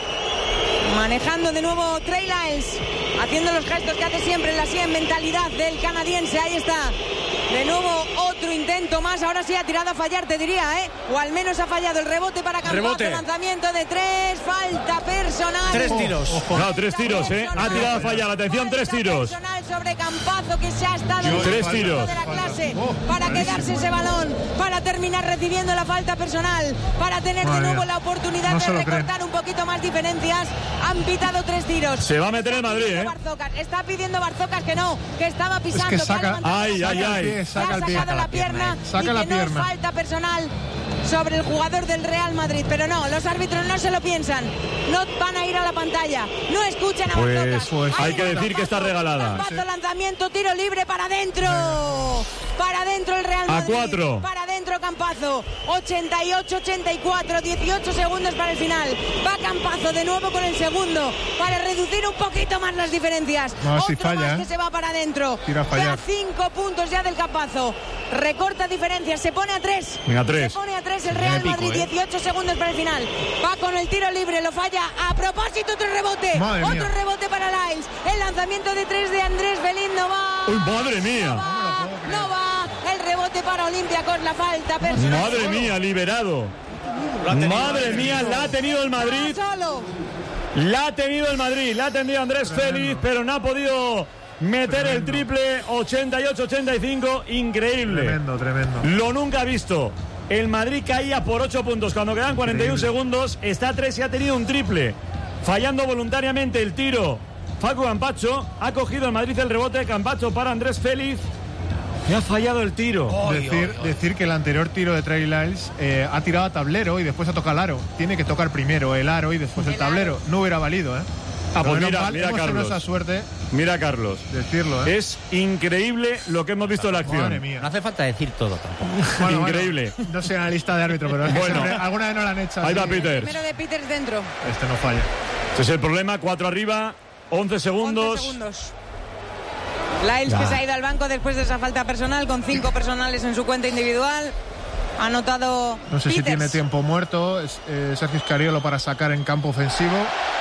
Manejando de nuevo Trey Lyles, haciendo los gestos que hace siempre, la sien mentalidad del canadiense. Ahí está. De nuevo otro intento más. Ahora sí ha tirado a fallar, te diría, ¿eh? O al menos ha fallado el rebote para Campazo. Rebote. Lanzamiento de tres. Falta personal. Tres tiros. No, tres tiros, ¿eh? Ha tirado a fallar, atención, tres tiros. Personal sobre Campazo, que se ha estado Yo- en Tres el tiros. centro de la clase para quedarse ese balón, para terminar recibiendo la falta personal, para tener de Madre nuevo mía. la oportunidad No de se lo cree. recortar un poquito más diferencias. Han pitado tres tiros. Se va a meter el Madrid, ¿eh? Barzocas. Está pidiendo Barzocas que no, que estaba pisando. que ha saca- levantado Ay, la ay, pierna, ay. que ha Saca el pie. sacado la pierna, Saca y la que no pierna. es falta personal sobre el jugador del Real Madrid. Pero no, los árbitros no se lo piensan. No van a ir a la pantalla. No escuchan a Pues, Barzocas. pues, Ahí hay que va decir que está Campazo, regalada. Campazo, lanzamiento, tiro libre para adentro. Para adentro el Real A Madrid. cuatro. Para adentro adentro Campazo. ochenta y ocho ochenta y cuatro, dieciocho segundos para el final. Va Campazo de nuevo con el segundo para reducir un poquito más las diferencias. No, Otro si falla, más ¿eh? que se va para adentro. Tira a fallar. Ya cinco puntos ya del Campazo. Recorta diferencias, se pone a tres. Venga, a tres. Se pone a tres el Real Tiene pico, Madrid, ¿eh? dieciocho segundos para el final. Va con el tiro libre, lo falla. A propósito, otro rebote. Madre otro mía. rebote para Lyles. El lanzamiento de tres de Andrés Feliz no va. ¡Uy, madre mía! No va. El rebote para Olympiacos, la falta personal. Madre mía, liberado. Madre mía, la ha tenido el Madrid. Solo. La ha tenido el Madrid, la ha tenido Andrés Félix, pero no ha podido meter el triple. Ochenta y ocho ochenta y cinco, increíble. Tremendo, tremendo. Lo nunca visto. El Madrid caía por ocho puntos cuando quedan cuarenta y uno segundos. Está a tres y ha tenido un triple. Fallando voluntariamente el tiro. Facu Campacho ha cogido el Madrid el rebote. Campacho para Andrés Félix. Y ha fallado el tiro. Decir, decir que el anterior tiro de Trey Lyles eh, ha tirado a tablero y después ha tocado el aro. Tiene que tocar primero el aro y después el tablero. No hubiera valido, ¿eh? Ah, pues Pero mira, mal, mira hemos tenido Carlos. esa suerte. Mira, Carlos. Decirlo, ¿eh? Es increíble lo que hemos visto en la acción. Madre mía. No hace falta decir todo tampoco. Bueno, Increíble. bueno, no soy analista de árbitro, pero es que Bueno. siempre- alguna vez no la han hecho. Ahí va así. Peters. Primero de Peters dentro. Este no falla. Ese es el problema. Cuatro arriba, once segundos. once segundos. Lyles Ya. que se ha ido al banco después de esa falta personal con cinco personales en su cuenta individual. Ha anotado No sé si Peters. tiene tiempo muerto. Es, eh, Sergio Scariolo para sacar en campo ofensivo.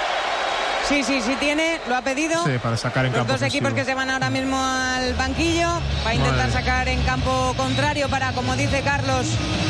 Sí, sí, sí tiene, lo ha pedido. Sí, para sacar en Los campo dos ofensivo. equipos que se van ahora mismo al banquillo. Va a intentar Madre. sacar en campo contrario para, como dice Carlos,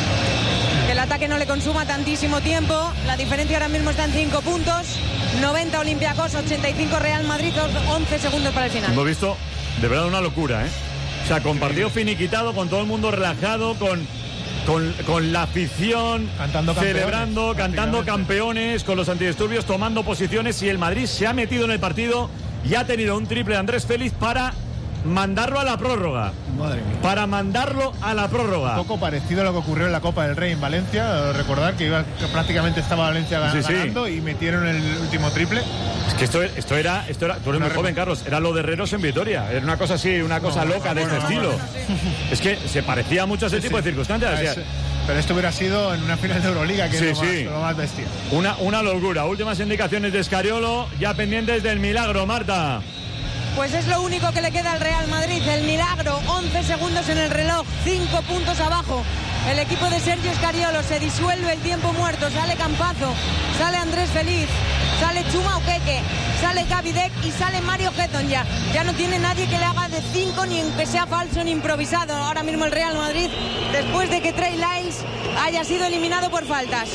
que el ataque no le consuma tantísimo tiempo. La diferencia ahora mismo está en cinco puntos. noventa Olympiacos, ochenta y cinco Real Madrid, once segundos para el final. Hemos visto de verdad una locura, ¿eh? O sea, con partido finiquitado, con todo el mundo relajado, con, con, con la afición Cantando campeones, celebrando, cantando campeones, con los antidisturbios tomando posiciones, y el Madrid se ha metido en el partido y ha tenido un triple de Andrés Félix para mandarlo a la prórroga. Madre mía. Para mandarlo a la prórroga. Un poco parecido a lo que ocurrió en la Copa del Rey en Valencia. Recordar que, iba, que prácticamente estaba Valencia gan- Sí, sí. ganando y metieron el último triple. Es que esto, esto era, esto era, tú eres muy Una joven, Carlos, era lo de Herreros en Vitoria. Era una cosa así, una cosa No, loca de bueno, este bueno, estilo. Es que se parecía mucho a ese Sí, tipo sí. de circunstancias. o sea, Es- pero esto hubiera sido en una final de Euroliga, que Sí, es lo, sí. más, lo más bestia. Una, una locura. Últimas indicaciones de Escariolo, ya pendientes del milagro, Marta. Pues es lo único que le queda al Real Madrid, el milagro. once segundos en el reloj, cinco puntos abajo. El equipo de Sergio Scariolo, se disuelve el tiempo muerto. Sale Campazo, sale Andrés Feliz, sale Chuma Ukeke, sale Gaby Deck y sale Mario Getton ya. Ya no tiene nadie que le haga de cinco, ni que sea falso ni improvisado. Ahora mismo el Real Madrid, después de que Trey Lyles haya sido eliminado por faltas.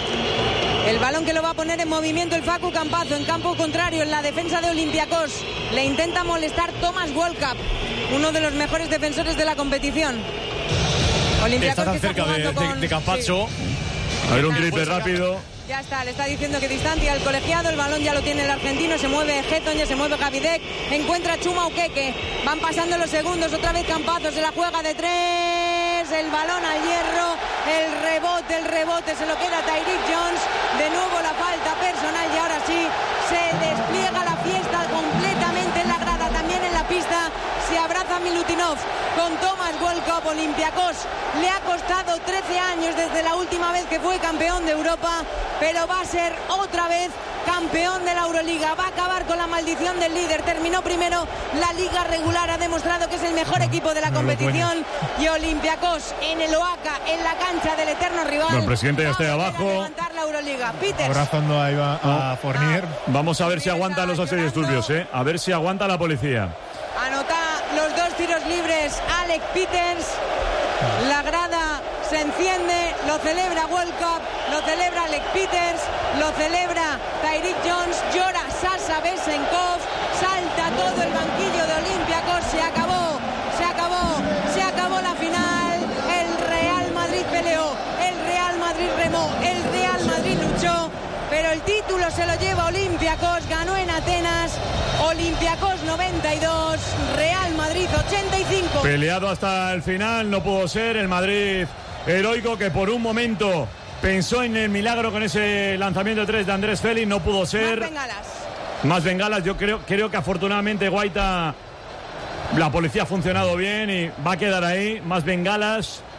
El balón que lo va a poner en movimiento el Facu Campazo, en campo contrario, en la defensa de Olympiacos. Le intenta molestar Thomas Walkup, uno de los mejores defensores de la competición. Olympiacos Está tan que está cerca de, jugando de, con- de Campacho. A ver, un Está- triple rápido. Ya está, le está diciendo que distancia al colegiado, el balón ya lo tiene el argentino, se mueve Getton, ya se mueve Gavidec, encuentra a Chuma Ukeke, van pasando los segundos, otra vez Campazo, se la juega de tres, el balón al hierro, el rebote, el rebote, se lo queda Tyreek Jones, de nuevo la falta personal y ahora sí, se despliega la fiesta completamente en la grada, también en la pista, se abraza Milutinov con Thomas Walkup. Olympiacos le ha costado trece años desde la última vez que fue campeón de Europa, pero va a ser otra vez campeón de la Euroliga, va a acabar con la maldición del líder, terminó primero la liga regular, ha demostrado que es el mejor equipo de la No lo competición y Olympiacos en el Oaca, en la cancha del eterno rival. Bueno, el presidente ya está ahí va a volver abajo. a levantar la Euroliga. Peters. Abrazando ahí va a Fournier. Vamos a ver si aguanta los antidisturbios, ¿eh? A ver si aguanta la policía. Anota los dos tiros libres Alec Peters. La grada se enciende, lo celebra World Cup, lo celebra Alec Peters, lo celebra Tyreek Jones, llora Sasha Besenkov, salta todo el banquillo de Olympiacos, se acabó, se acabó, se acabó la final, el Real Madrid peleó, el Real Madrid remó, el Real Madrid luchó, pero el título se lo lleva Olympiacos, ganó en Atenas, Olympiacos noventa y dos, Real Madrid ochenta y cinco. Peleado hasta el final, no pudo ser. El Madrid heroico que por un momento pensó en el milagro con ese lanzamiento de tres de Andrés Félix, no pudo ser. Más bengalas. Más bengalas. Yo creo, creo que afortunadamente Guaita, la policía ha funcionado bien y va a quedar ahí. Más bengalas.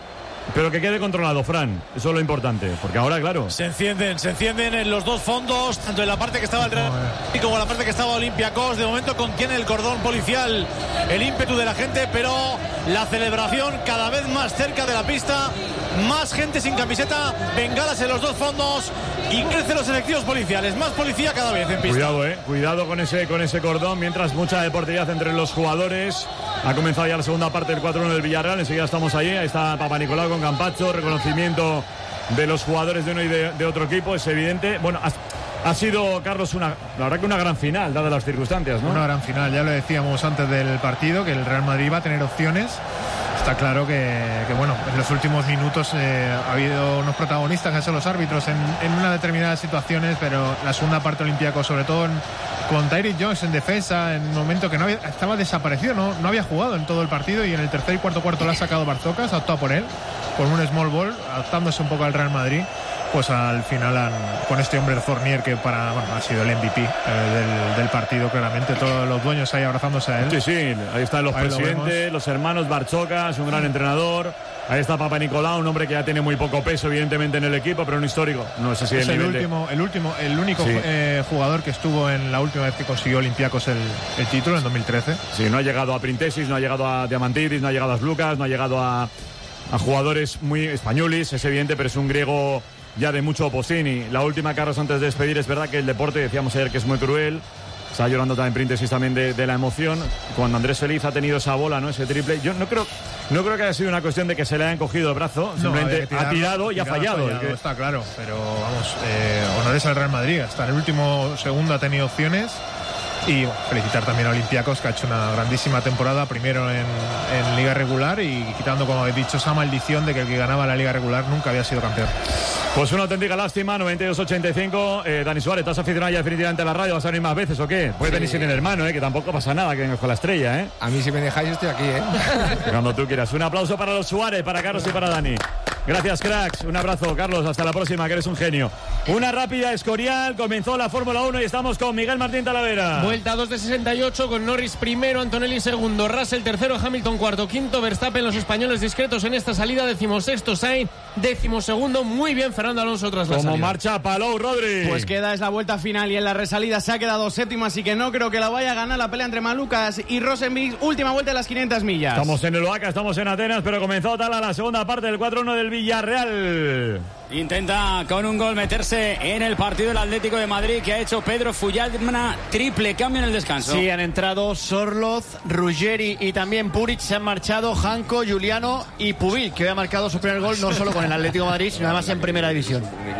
pero que quede controlado, Fran. Eso es lo importante, porque ahora, claro. Se encienden, se encienden en los dos fondos, tanto en la parte que estaba el Real Madrid como en la parte que estaba Olympiacos. De momento contiene el cordón policial el ímpetu de la gente, pero la celebración cada vez más cerca de la pista. Más gente sin camiseta, bengalas en los dos fondos y crecen los efectivos policiales. Más policía cada vez en pista. Cuidado, eh. Cuidado con ese, con ese cordón, mientras mucha deportividad entre los jugadores. Ha comenzado ya la segunda parte del cuatro uno del Villarreal. Enseguida estamos allí. Ahí está Papa Nicolau con Campacho. Reconocimiento de los jugadores de uno y de, de otro equipo. Es evidente. Bueno, ha, ha sido, Carlos, una, la verdad que una gran final, dadas las circunstancias, ¿no? Una gran final. Ya lo decíamos antes del partido, que el Real Madrid va a tener opciones. Está claro que, que bueno, en los últimos minutos eh, ha habido unos protagonistas que son los árbitros en, en una determinadas situaciones, pero la segunda parte Olympiacos, sobre todo en, con Tyreek Jones en defensa, en un momento que no había, estaba desaparecido, no, no había jugado en todo el partido, y en el tercer y cuarto cuarto lo ha sacado Barzocas, ha optado por él, con un small ball, adaptándose un poco al Real Madrid. Pues al final han, con este hombre de Fournier, que para bueno, ha sido el M V P eh, del, del partido, claramente, todos los dueños ahí abrazándose a él. Sí, sí, ahí están los ahí presidentes, los hermanos Barchocas, un gran entrenador. Ahí está Papa Nicolau, un hombre que ya tiene muy poco peso, evidentemente, en el equipo, pero un histórico. No sé si es el, el nivel último, de... el último, el único sí. eh, jugador que estuvo en la última vez que consiguió Olympiacos el, el título, en dos mil trece. Sí, no ha llegado a Printesis, no ha llegado a Diamantidis, no ha llegado a Lucas, no ha llegado a, a jugadores muy españoles, es evidente, pero es un griego ya de mucho Posini. La última, Carlos, antes de despedir, es verdad que el deporte, decíamos ayer que es muy cruel. Está llorando también Príntesis también de, de la emoción. Cuando Andrés Feliz ha tenido esa bola, ¿no? Ese triple. Yo no creo, no creo que haya sido una cuestión de que se le hayan cogido el brazo. No, simplemente tirarlo, ha tirado y ha fallado. fallado que... Está claro, pero vamos, eh, honores al Real Madrid. Hasta en el último segundo ha tenido opciones. Y bueno, felicitar también a Olympiacos, que ha hecho una grandísima temporada, primero en, en Liga Regular, y quitando, como habéis dicho, esa maldición de que el que ganaba la Liga Regular nunca había sido campeón. Pues una auténtica lástima, noventa y dos ochenta y cinco. Eh, Dani Suárez, ¿estás aficionado ya definitivamente a la radio? ¿Vas a venir más veces o qué? Puedes sí. venir sin el hermano, ¿eh? Que tampoco pasa nada que vengas con la estrella, ¿eh? A mí, si me dejáis, estoy aquí, ¿eh? Cuando tú quieras. Un aplauso para los Suárez, para Carlos y para Dani. Gracias, cracks. Un abrazo, Carlos. Hasta la próxima, que eres un genio. Una rápida Escorial. Comenzó la Fórmula uno y estamos con Miguel Martín Talavera. Vuelta dos de sesenta y ocho con Norris primero, Antonelli segundo, Russell tercero, Hamilton cuarto, quinto Verstappen. Los españoles discretos en esta salida. Decimosexto Sainz, decimosegundo. Muy bien Fernando Alonso tras la Como salida. marcha Palou, Rodri. Pues queda, es la vuelta final, y en la resalida se ha quedado séptimo, así que no creo que la vaya a ganar la pelea entre Malucas y Rosenbig. Última vuelta de las quinientas millas. Estamos en el Oaca, estamos en Atenas, pero comenzó tal a la segunda parte del cuatro uno del Villarreal. Intenta con un gol meterse en el partido el Atlético de Madrid, que ha hecho Pedro Fulladna. Triple cambio en el descanso. Sí, han entrado Sorloz, Ruggeri y también Puric. Se han marchado Janko, Juliano y Pubil, que había marcado su primer gol no solo con el Atlético de Madrid, sino además en primera división.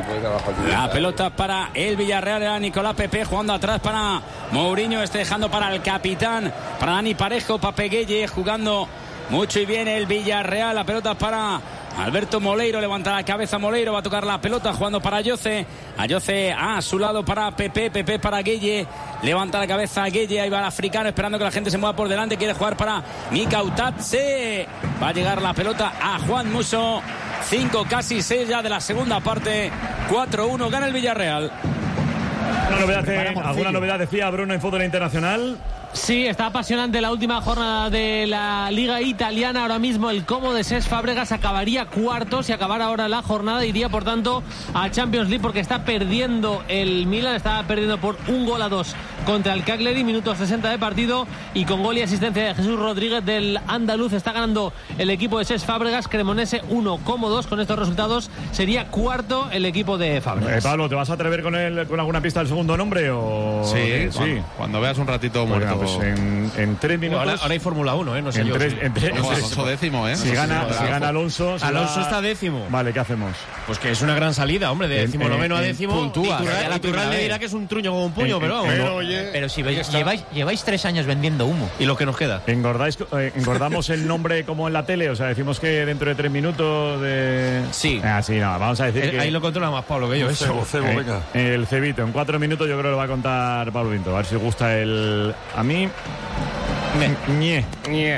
La pelota para el Villarreal, era Nicolás Pepe jugando atrás para Mourinho, este dejando para el capitán, para Dani Parejo, Pape Gueye jugando mucho y bien el Villarreal. La pelota para Alberto Moleiro, levanta la cabeza Moleiro, va a tocar la pelota jugando para Ayoce. Ayoce a su lado para Pepe, Pepe para Gueye, levanta la cabeza Gueye, ahí va el africano esperando que la gente se mueva por delante, quiere jugar para Mika Utatse. Va a llegar la pelota a Juan Musso. cinco, casi seis ya de la segunda parte. cuatro uno, gana el Villarreal. ¿Una novedad, eh, ¿Alguna novedad decía Bruno en fútbol internacional? Sí, está apasionante la última jornada de la Liga Italiana. Ahora mismo el Como de Cesc Fábregas acabaría cuarto. Si acabara ahora la jornada, iría por tanto a Champions League, porque está perdiendo el Milan, está perdiendo por un gol a dos contra el Cagliari, minuto sesenta de partido, y con gol y asistencia de Jesús Rodríguez del andaluz está ganando el equipo de Cesc Fábregas. Cremonese uno, Como dos. Con estos resultados sería cuarto el equipo de Fábregas. Eh, Pablo, ¿te vas a atrever con, el, con alguna pista del segundo nombre? O... Sí, eh, sí. Cuando, cuando veas un ratito bueno, muerto. Pues en, en tres minutos. Ahora, ahora hay Fórmula uno, ¿eh? No sé en yo. Tres, sí. en tres, Ojo, Alonso décimo, ¿eh? Si, gana, si gana Alonso. Alonso va... está décimo. Vale, ¿qué hacemos? Pues que es una gran salida, hombre, de décimo noveno a décimo. Puntúa. Y Turral le dirá que es un truño con un puño, en, pero en, vamos. pero, oye, pero si veis, lleváis, lleváis tres años vendiendo humo. Y lo que nos queda. ¿Engordáis, eh, ¿Engordamos el nombre como en la tele? O sea, decimos que dentro de tres minutos de... Sí. Ah, sí, no, vamos a decir eh, que... Ahí lo controla más Pablo que yo, eso. Cebo, cebo, eh, venga. El cebito, en cuatro minutos yo creo que lo va a contar Pablo Vinto. A ver si gusta el... A mí... Ñe. Ñe.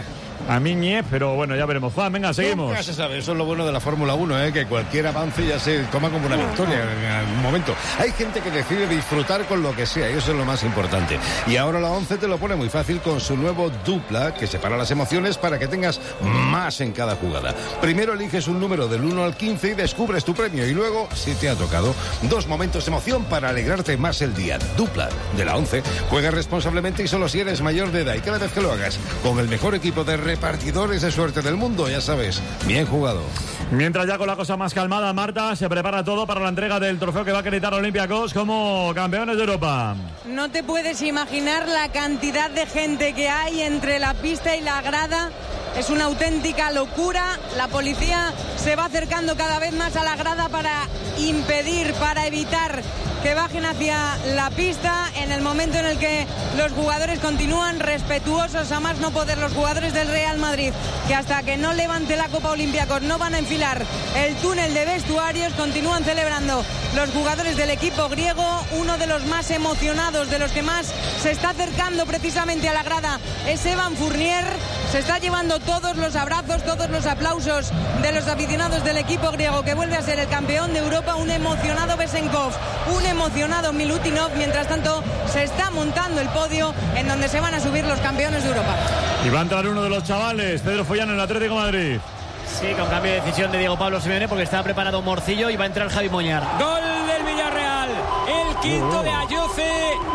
a mí ñe, pero bueno, ya veremos. Juan, venga, seguimos. Nunca se sabe, eso es lo bueno de la Fórmula uno, ¿eh? Que cualquier avance ya se toma como una victoria en algún momento. Hay gente que decide disfrutar con lo que sea, y eso es lo más importante. Y ahora la once te lo pone muy fácil con su nuevo dupla, que separa las emociones para que tengas más en cada jugada. Primero eliges un número del uno al quince y descubres tu premio, y luego, si te ha tocado, dos momentos de emoción para alegrarte más el día. Dupla de la once. Juega responsablemente y solo si eres mayor de edad, y cada vez que lo hagas con el mejor equipo de repartidores de suerte del mundo, ya sabes, bien jugado. Mientras ya con la cosa más calmada, Marta, se prepara todo para la entrega del trofeo que va a acreditar a Olympiacos como campeones de Europa. No te puedes imaginar la cantidad de gente que hay entre la pista y la grada. Es una auténtica locura. La policía se va acercando cada vez más a la grada para impedir, para evitar que bajen hacia la pista en el momento en el que los jugadores continúan respetuosos a más no poder. Los jugadores del Real Madrid, que hasta que no levante la Copa Olympiacos no van a enfilar el túnel de vestuarios, continúan celebrando. Los jugadores del equipo griego, uno de los más emocionados, de los que más se está acercando precisamente a la grada, es Evan Fournier. Se está llevando todos los abrazos, todos los aplausos de los aficionados del equipo griego, que vuelve a ser el campeón de Europa. Un emocionado Besenkov, un emocionado Milutinov. Mientras tanto, se está montando el podio en donde se van a subir los campeones de Europa. Y va a entrar uno de los chavales, Pedro Follán, en el Atlético de Madrid. Sí, con cambio de decisión de Diego Pablo Simeone, porque estaba preparado Morcillo y va a entrar Javi Moñar. Gol del Villarreal, el quinto de Ayoce.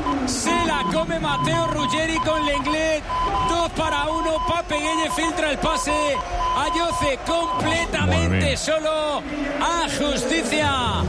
Se la come Mateo Ruggeri con Lenglet. Dos para uno. Pape Gueye filtra el pase. Ayoce completamente solo. A justicia.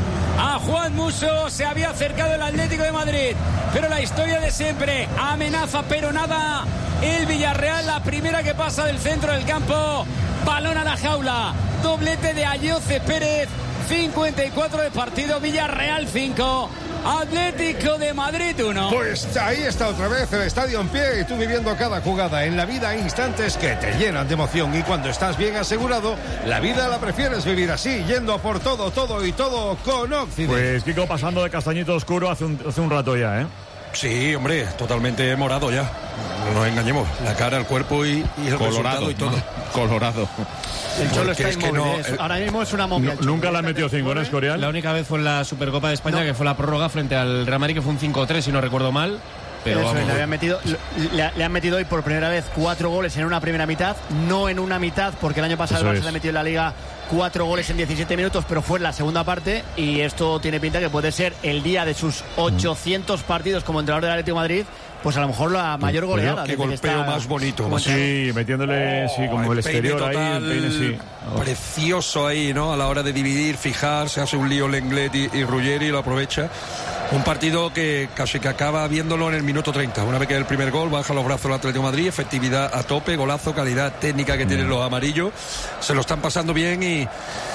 A Juan Musso. Se había acercado el Atlético de Madrid, pero la historia de siempre. Amenaza, pero nada. El Villarreal, la primera que pasa del centro del campo. Balón a la jaula. Doblete de Ayoce Pérez. cincuenta y cuatro de partido. Villarreal cinco. Atlético de Madrid uno. Pues ahí está otra vez el estadio en pie y tú viviendo cada jugada. En la vida hay instantes que te llenan de emoción, y cuando estás bien asegurado, la vida la prefieres vivir así, yendo por todo, todo y todo con Occident. Pues Kiko pasando de castañito oscuro hace un, hace un rato ya, ¿eh? Sí, hombre, totalmente morado ya. No nos engañemos. La cara, el cuerpo y, y el Colorado, resultado y todo. ¿no? Colorado. El Cholo está es que inmóvil. no, es- el- ahora mismo es una momia. No, nunca le ha metido cinco, ¿no, Escorial? La única vez fue en la Supercopa de España, No. que fue la prórroga frente al Real Madrid, que fue un cinco tres, si no recuerdo mal. Pero Eso es, vamos, le, habían metido, le, le han metido hoy por primera vez cuatro goles en una primera mitad, no en una mitad, porque el año pasado Eso el Barça es. le ha metido en la Liga cuatro goles en diecisiete minutos, pero fue en la segunda parte, y esto tiene pinta que puede ser el día de sus ochocientos partidos como entrenador del Atlético de Madrid, pues a lo mejor la mayor goleada. Qué desde que golpeo está más bonito. como más- Sí, metiéndole, sí, como el, el peine exterior ahí, el total, peine, sí. Oh. Precioso ahí, ¿no? A la hora de dividir, fijar, se hace un lío Lenglet y, y Ruggeri lo aprovecha. Un partido que casi que acaba viéndolo en el minuto treinta. Una vez que el primer gol, baja los brazos el Atlético de Madrid, efectividad a tope, golazo, calidad técnica que tienen los amarillos. Se lo están pasando bien y,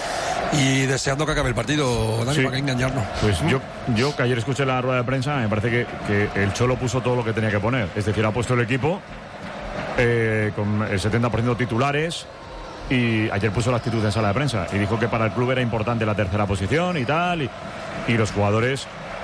y deseando que acabe el partido, Dani, Sí. para que engañarnos. Pues yo, yo que ayer escuché la rueda de prensa, me parece que, que el Cholo puso todo lo que tenía que poner. Es decir, ha puesto el equipo eh, con el setenta por ciento titulares, y ayer puso la actitud en sala de prensa y dijo que para el club era importante la tercera posición y tal, y, y los jugadores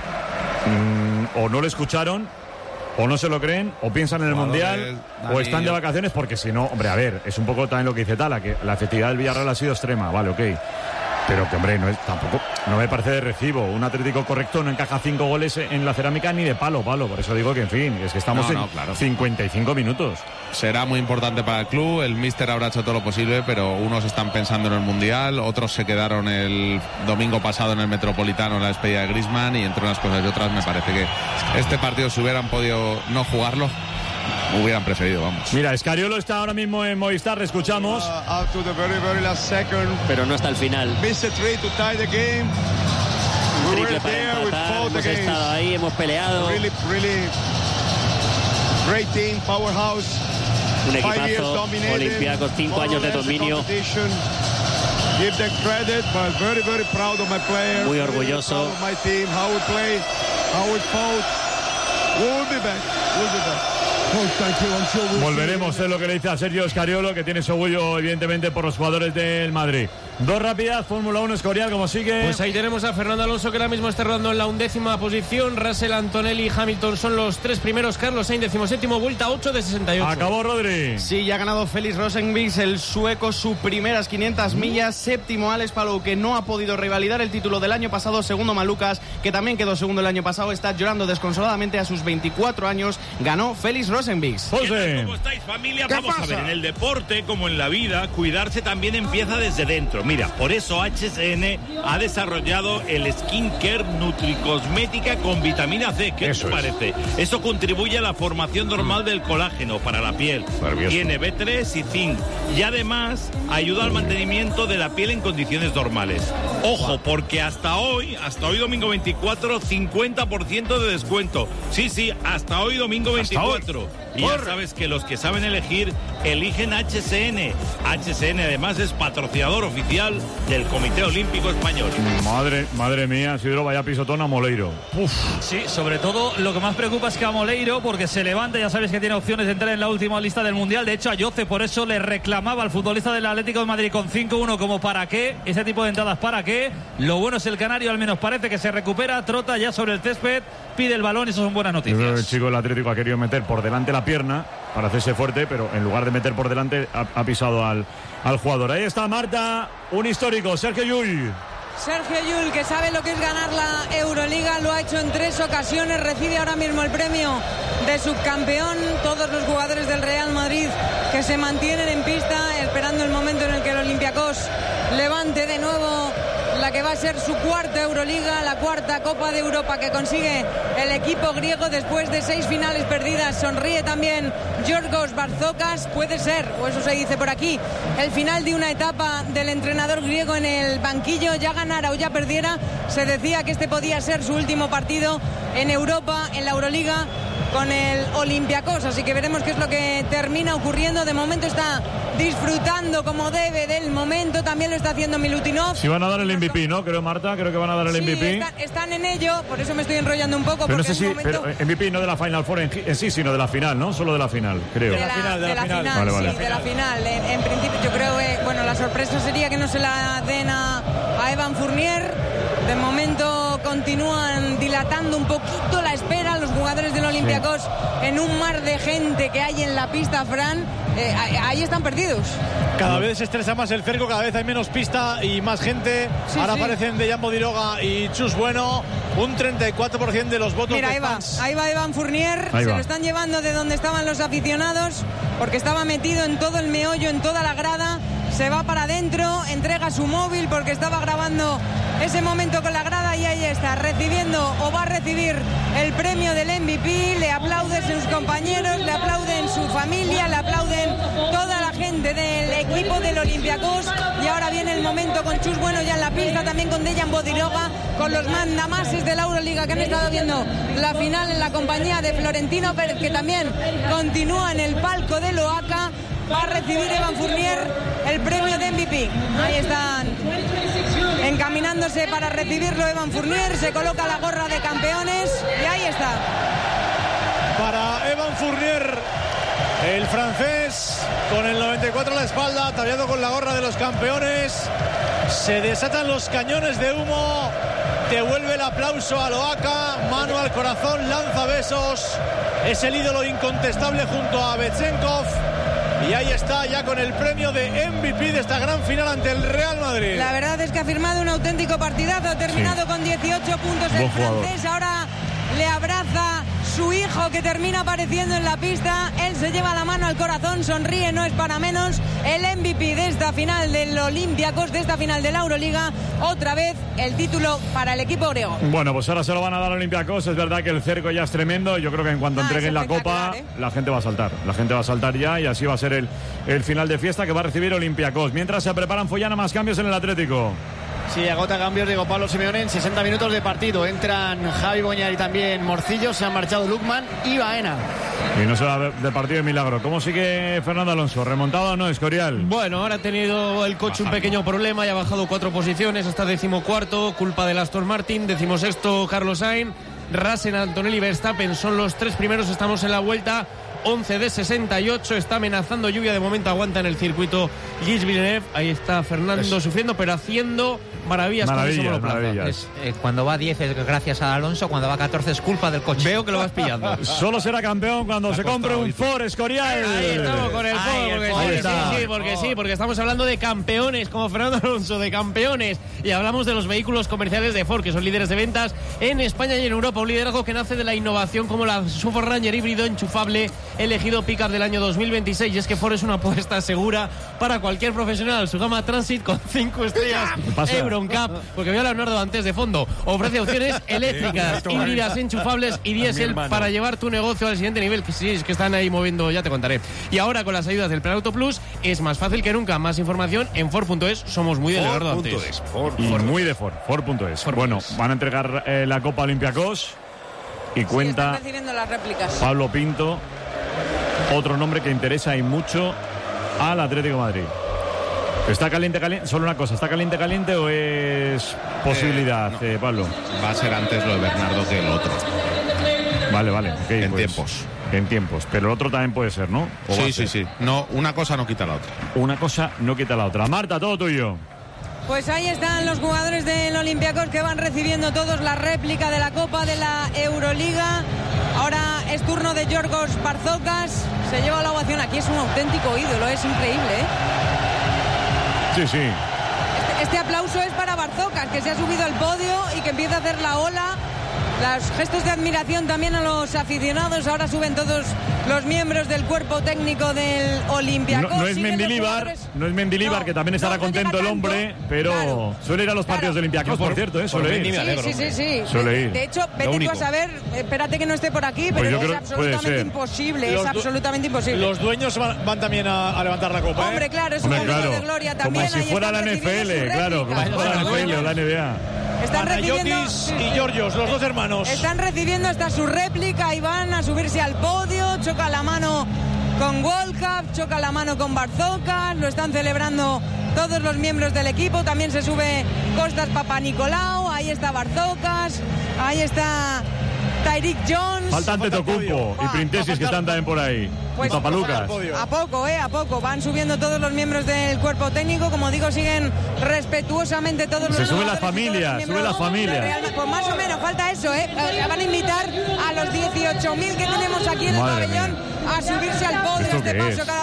mm, o no lo escucharon, o no se lo creen, o piensan en el Mundial, o están de vacaciones, porque si no, hombre, a ver, es un poco también lo que dice Tala, que la efectividad del Villarreal ha sido extrema, vale, ok. Pero que, hombre, no es, tampoco, no me parece de recibo. Un Atlético correcto no encaja cinco goles en la cerámica ni de palo, palo. Por eso digo que, en fin, es que estamos No, en no, claro. cincuenta y cinco minutos. Será muy importante para el club, el míster habrá hecho todo lo posible, pero unos están pensando en el Mundial, otros se quedaron el domingo pasado en el Metropolitano en la despedida de Griezmann, y entre unas cosas y otras me parece que este partido, si hubieran podido no jugarlo, hubieran preferido, vamos. Mira, Escariolo está ahora mismo en Movistar, le escuchamos. Up to the very, very last second. Pero no hasta el final. Missed a three to tie the game. We Triple were para there, we empatar, fought hemos against estado ahí, hemos peleado. really, really great team, powerhouse. Un Five years equipazo, dominated, Olympiacos, cinco more or años de less the dominio. competition. Give them credit, but very, very proud of my players. Muy very, very orgulloso. proud of my team, how we play, how we fought. We will be back. We'll be back. Volveremos, es lo que le dice a Sergio Scariolo, que tiene su orgullo, evidentemente, por los jugadores del Madrid. Dos rápidas, Fórmula uno, Escorial, como sigue. Pues ahí tenemos a Fernando Alonso, que ahora mismo está rodando en la undécima posición. Russell, Antonelli y Hamilton son los tres primeros. Carlos Sainz, decimoséptimo, vuelta ocho de sesenta y ocho. Acabó Rodri. Sí, ya ha ganado Félix Rosenqvist, el sueco, sus primeras quinientas millas. Séptimo, Alex Palou, que no ha podido revalidar el título del año pasado. Segundo, Malucas, que también quedó segundo el año pasado. Está llorando desconsoladamente a sus veinticuatro años. Ganó Félix Rosenqvist. José. ¿Cómo estáis, familia? ¿Qué Vamos pasa? a ver, en el deporte, como en la vida, cuidarse también empieza desde dentro. Mira, por eso H S N ha desarrollado el Skincare Nutricosmética con vitamina C. ¿Qué Eso te es. parece? Eso contribuye a la formación normal del colágeno para la piel. Maravilloso. Tiene B tres y zinc. Y además ayuda al mantenimiento de la piel en condiciones normales. Ojo, porque hasta hoy, hasta hoy domingo veinticuatro, cincuenta por ciento de descuento. Sí, sí, hasta hoy domingo veinticuatro. Y ya sabes que los que saben elegir, eligen H S N. H S N además es patrocinador oficial del Comité Olímpico Español. Madre, madre mía, Sidro, vaya pisotón a Moleiro. Uf. Sí, sobre todo lo que más preocupa es que a Moleiro, porque se levanta, ya sabéis que tiene opciones de entrar en la última lista del Mundial. De hecho, a Yoce por eso le reclamaba al futbolista del Atlético de Madrid con cinco uno como para qué, ese tipo de entradas para qué. Lo bueno es el canario, al menos parece que se recupera, trota ya sobre el césped, pide el balón y eso son buenas Yo creo que noticias. el chico del Atlético ha querido meter por delante la pierna para hacerse fuerte, pero en lugar de meter por delante ha, ha pisado al, al jugador. Ahí está Marta, un histórico, Sergio Llull. Sergio Llull, que sabe lo que es ganar la Euroliga, lo ha hecho en tres ocasiones, recibe ahora mismo el premio de subcampeón. Todos los jugadores del Real Madrid que se mantienen en pista esperando el momento en el que el Olympiacos levante de nuevo la que va a ser su cuarta Euroliga, la cuarta Copa de Europa que consigue el equipo griego después de seis finales perdidas. Sonríe también Giorgos Barzokas. Puede ser, o eso se dice por aquí, el final de una etapa del entrenador griego en el banquillo. Ya ganara o ya perdiera, se decía que este podía ser su último partido en Europa, en la Euroliga, con el Olympiacos, así que veremos qué es lo que termina ocurriendo. De momento está disfrutando como debe del momento, también lo está haciendo Milutinov. Si van a dar el M V P, ¿no? Creo, Marta, creo que van a dar el Sí, M V P. están, están en ello, por eso me estoy enrollando un poco. Pero no porque sé en si, un momento... pero M V P no de la Final Four en, en sí, sino de la final, ¿no? Solo de la final, creo. De la, final, de la, final, Vale, sí, vale. de la final. En, en principio, yo creo que, bueno, la sorpresa sería que no se la den a, a Evan Fournier. De momento continúan dilatando un poquito la espera los jugadores del Olympiacos en un mar de gente que hay en la pista, Fran. Eh, ahí están perdidos. Cada vez se estresa más el cerco, cada vez hay menos pista y más gente. Sí, Ahora sí. aparecen Dejan Bodiroga y Chus Bueno. Un treinta y cuatro por ciento de los votos Mira, de ahí va, fans. ahí va Evan Fournier, Ahí se va. lo están llevando de donde estaban los aficionados, porque estaba metido en todo el meollo, en toda la grada, se va para adentro, entrega su móvil porque estaba grabando ese momento con la grada y ahí está, recibiendo o va a recibir el premio del M V P, le aplauden sus compañeros, le aplauden su familia, le aplauden toda la gente del equipo del Olympiacos y ahora viene el momento con Chus Bueno ya en la pista, también con Dejan Bodiroga, con los mandamases de la Euroliga que han estado viendo la final en la compañía de Florentino Pérez, que también continúa en el palco de Loaca. Va a recibir Evan Fournier el premio de M V P. Ahí están encaminándose para recibirlo Evan Fournier, se coloca la gorra de campeones y ahí está. Para Evan Fournier, el francés, con el noventa y cuatro a la espalda, ataviado con la gorra de los campeones. Se desatan los cañones de humo. Devuelve el aplauso a Loaca, mano al corazón, lanza besos. Es el ídolo incontestable junto a Betchenkov. Y ahí está ya con el premio de M V P de esta gran final ante el Real Madrid. La verdad es que ha firmado un auténtico partidazo, ha terminado Sí. con dieciocho puntos el Buen jugador. francés, ahora le abraza su hijo que termina apareciendo en la pista, él se lleva la mano al corazón, sonríe, no es para menos, el M V P de esta final del Olympiacos, de esta final de la Euroliga, otra vez el título para el equipo griego. Bueno, pues ahora se lo van a dar a Olympiacos. Es verdad que el cerco ya es tremendo. Yo creo que en cuanto Ah, entreguen es la copa, espectacular, ¿eh? la gente va a saltar. La gente va a saltar ya y así va a ser el, el final de fiesta que va a recibir Olympiacos. Mientras se preparan Follana, más cambios en el Atlético. Sí, agota cambios, digo Pablo Simeone en sesenta minutos de partido. Entran Javi Boñar y también Morcillo. Se han marchado Lukman y Baena. Y no será de partido de milagro. ¿Cómo sigue Fernando Alonso? ¿Remontado o no, Escorial? Bueno, ahora ha tenido el coche un pequeño problema y ha bajado cuatro posiciones hasta decimocuarto, culpa del Aston Martin, decimosexto Carlos Sainz, Russell, Antonelli y Verstappen son los tres primeros, estamos en la vuelta once de sesenta y ocho. Está amenazando lluvia, de momento aguanta en el circuito Gilles Villeneuve. Ahí está Fernando es... sufriendo, pero haciendo maravillas, maravillas, con maravillas. Es, eh, cuando va a diez es gracias a Alonso, cuando va a catorce es culpa del coche. Veo que lo vas pillando. Solo será campeón cuando se compre un Ford Escorial. Ahí estamos con el Ford, porque, sí, sí, sí, porque sí, porque estamos hablando de campeones como Fernando Alonso, de campeones, y hablamos de los vehículos comerciales de Ford, que son líderes de ventas en España y en Europa. Un liderazgo que nace de la innovación, como la Ford Ranger híbrido enchufable, elegido pickup del año dos mil veintiséis. Y es que Ford es una apuesta segura para cualquier profesional. Su gama Transit con cinco estrellas Euroncap, porque veo a Leonardo antes de fondo, ofrece opciones eléctricas, híbridas, enchufables y diésel para llevar tu negocio al siguiente nivel. Que sí, es que están ahí moviendo, ya te contaré. Y ahora con las ayudas del Plan Auto Plus es más fácil que nunca. Más información en Ford punto es. Somos muy de Leonardo antes. Ford, y Ford. Muy de Ford, Ford punto es. Bueno, van a entregar eh, la Copa Olympiacos y cuenta sí, recibiendo las réplicas. Pablo Pinto, otro nombre que interesa y mucho al Atlético de Madrid. ¿Está caliente, caliente? Solo una cosa, ¿está caliente, caliente o es posibilidad, eh, no. eh, Pablo? Va a ser antes lo de Bernardo que el otro. Vale, vale. Okay, en pues, tiempos. En tiempos. Pero el otro también puede ser, ¿no? Sí, sí, sí. No, una cosa no quita la otra. Una cosa no quita la otra. Marta, todo tuyo. Pues ahí están los jugadores del Olympiacos que van recibiendo todos la réplica de la Copa de la Euroliga. Ahora es turno de Yorgos Barzokas. Se lleva la ovación. Aquí es un auténtico ídolo, es increíble, ¿eh? Sí, sí. Este, este aplauso es para Barzokas, que se ha subido al podio y que empieza a hacer la ola. Los gestos de admiración también a los aficionados. Ahora suben todos los miembros del cuerpo técnico del Olympiacos. No, no es Mendilibar, no es Mendilibar, no, que también estará no, contento no el hombre, tanto, pero claro, suele ir a los partidos claro. del Olympiacos, por, por cierto, ¿eh? Suele ir. Sí, sí, sí, sí. Suele ir. De hecho, vete tú a saber, espérate que no esté por aquí, pero pues es absolutamente imposible, los, es absolutamente imposible. Los dueños van, van también a, a levantar la copa, ¿eh? Hombre, claro, es un momento claro. de gloria también. Como si fuera la N F L, claro, como si fuera la N F L o la N B A. Están recibiendo y Georgios, los dos hermanos. Están recibiendo hasta su réplica y van a subirse al podio. Choca la mano con World Cup, choca la mano con Barzokas. Lo están celebrando todos los miembros del equipo. También se sube Kostas Papanikolaou. Ahí está Barzokas. Ahí está Tyreek Jones. Falta Antetokounmpo y Printesis, que están también por ahí. Pues, y Papalucas. A poco, eh, a poco. Van subiendo todos los miembros del cuerpo técnico. Como digo, siguen respetuosamente todos los Se sube la familia, sube la familia. Pues más o menos, falta eso, eh. Van a invitar a los dieciocho mil que tenemos aquí en el pabellón a subirse al podio. Este paso cada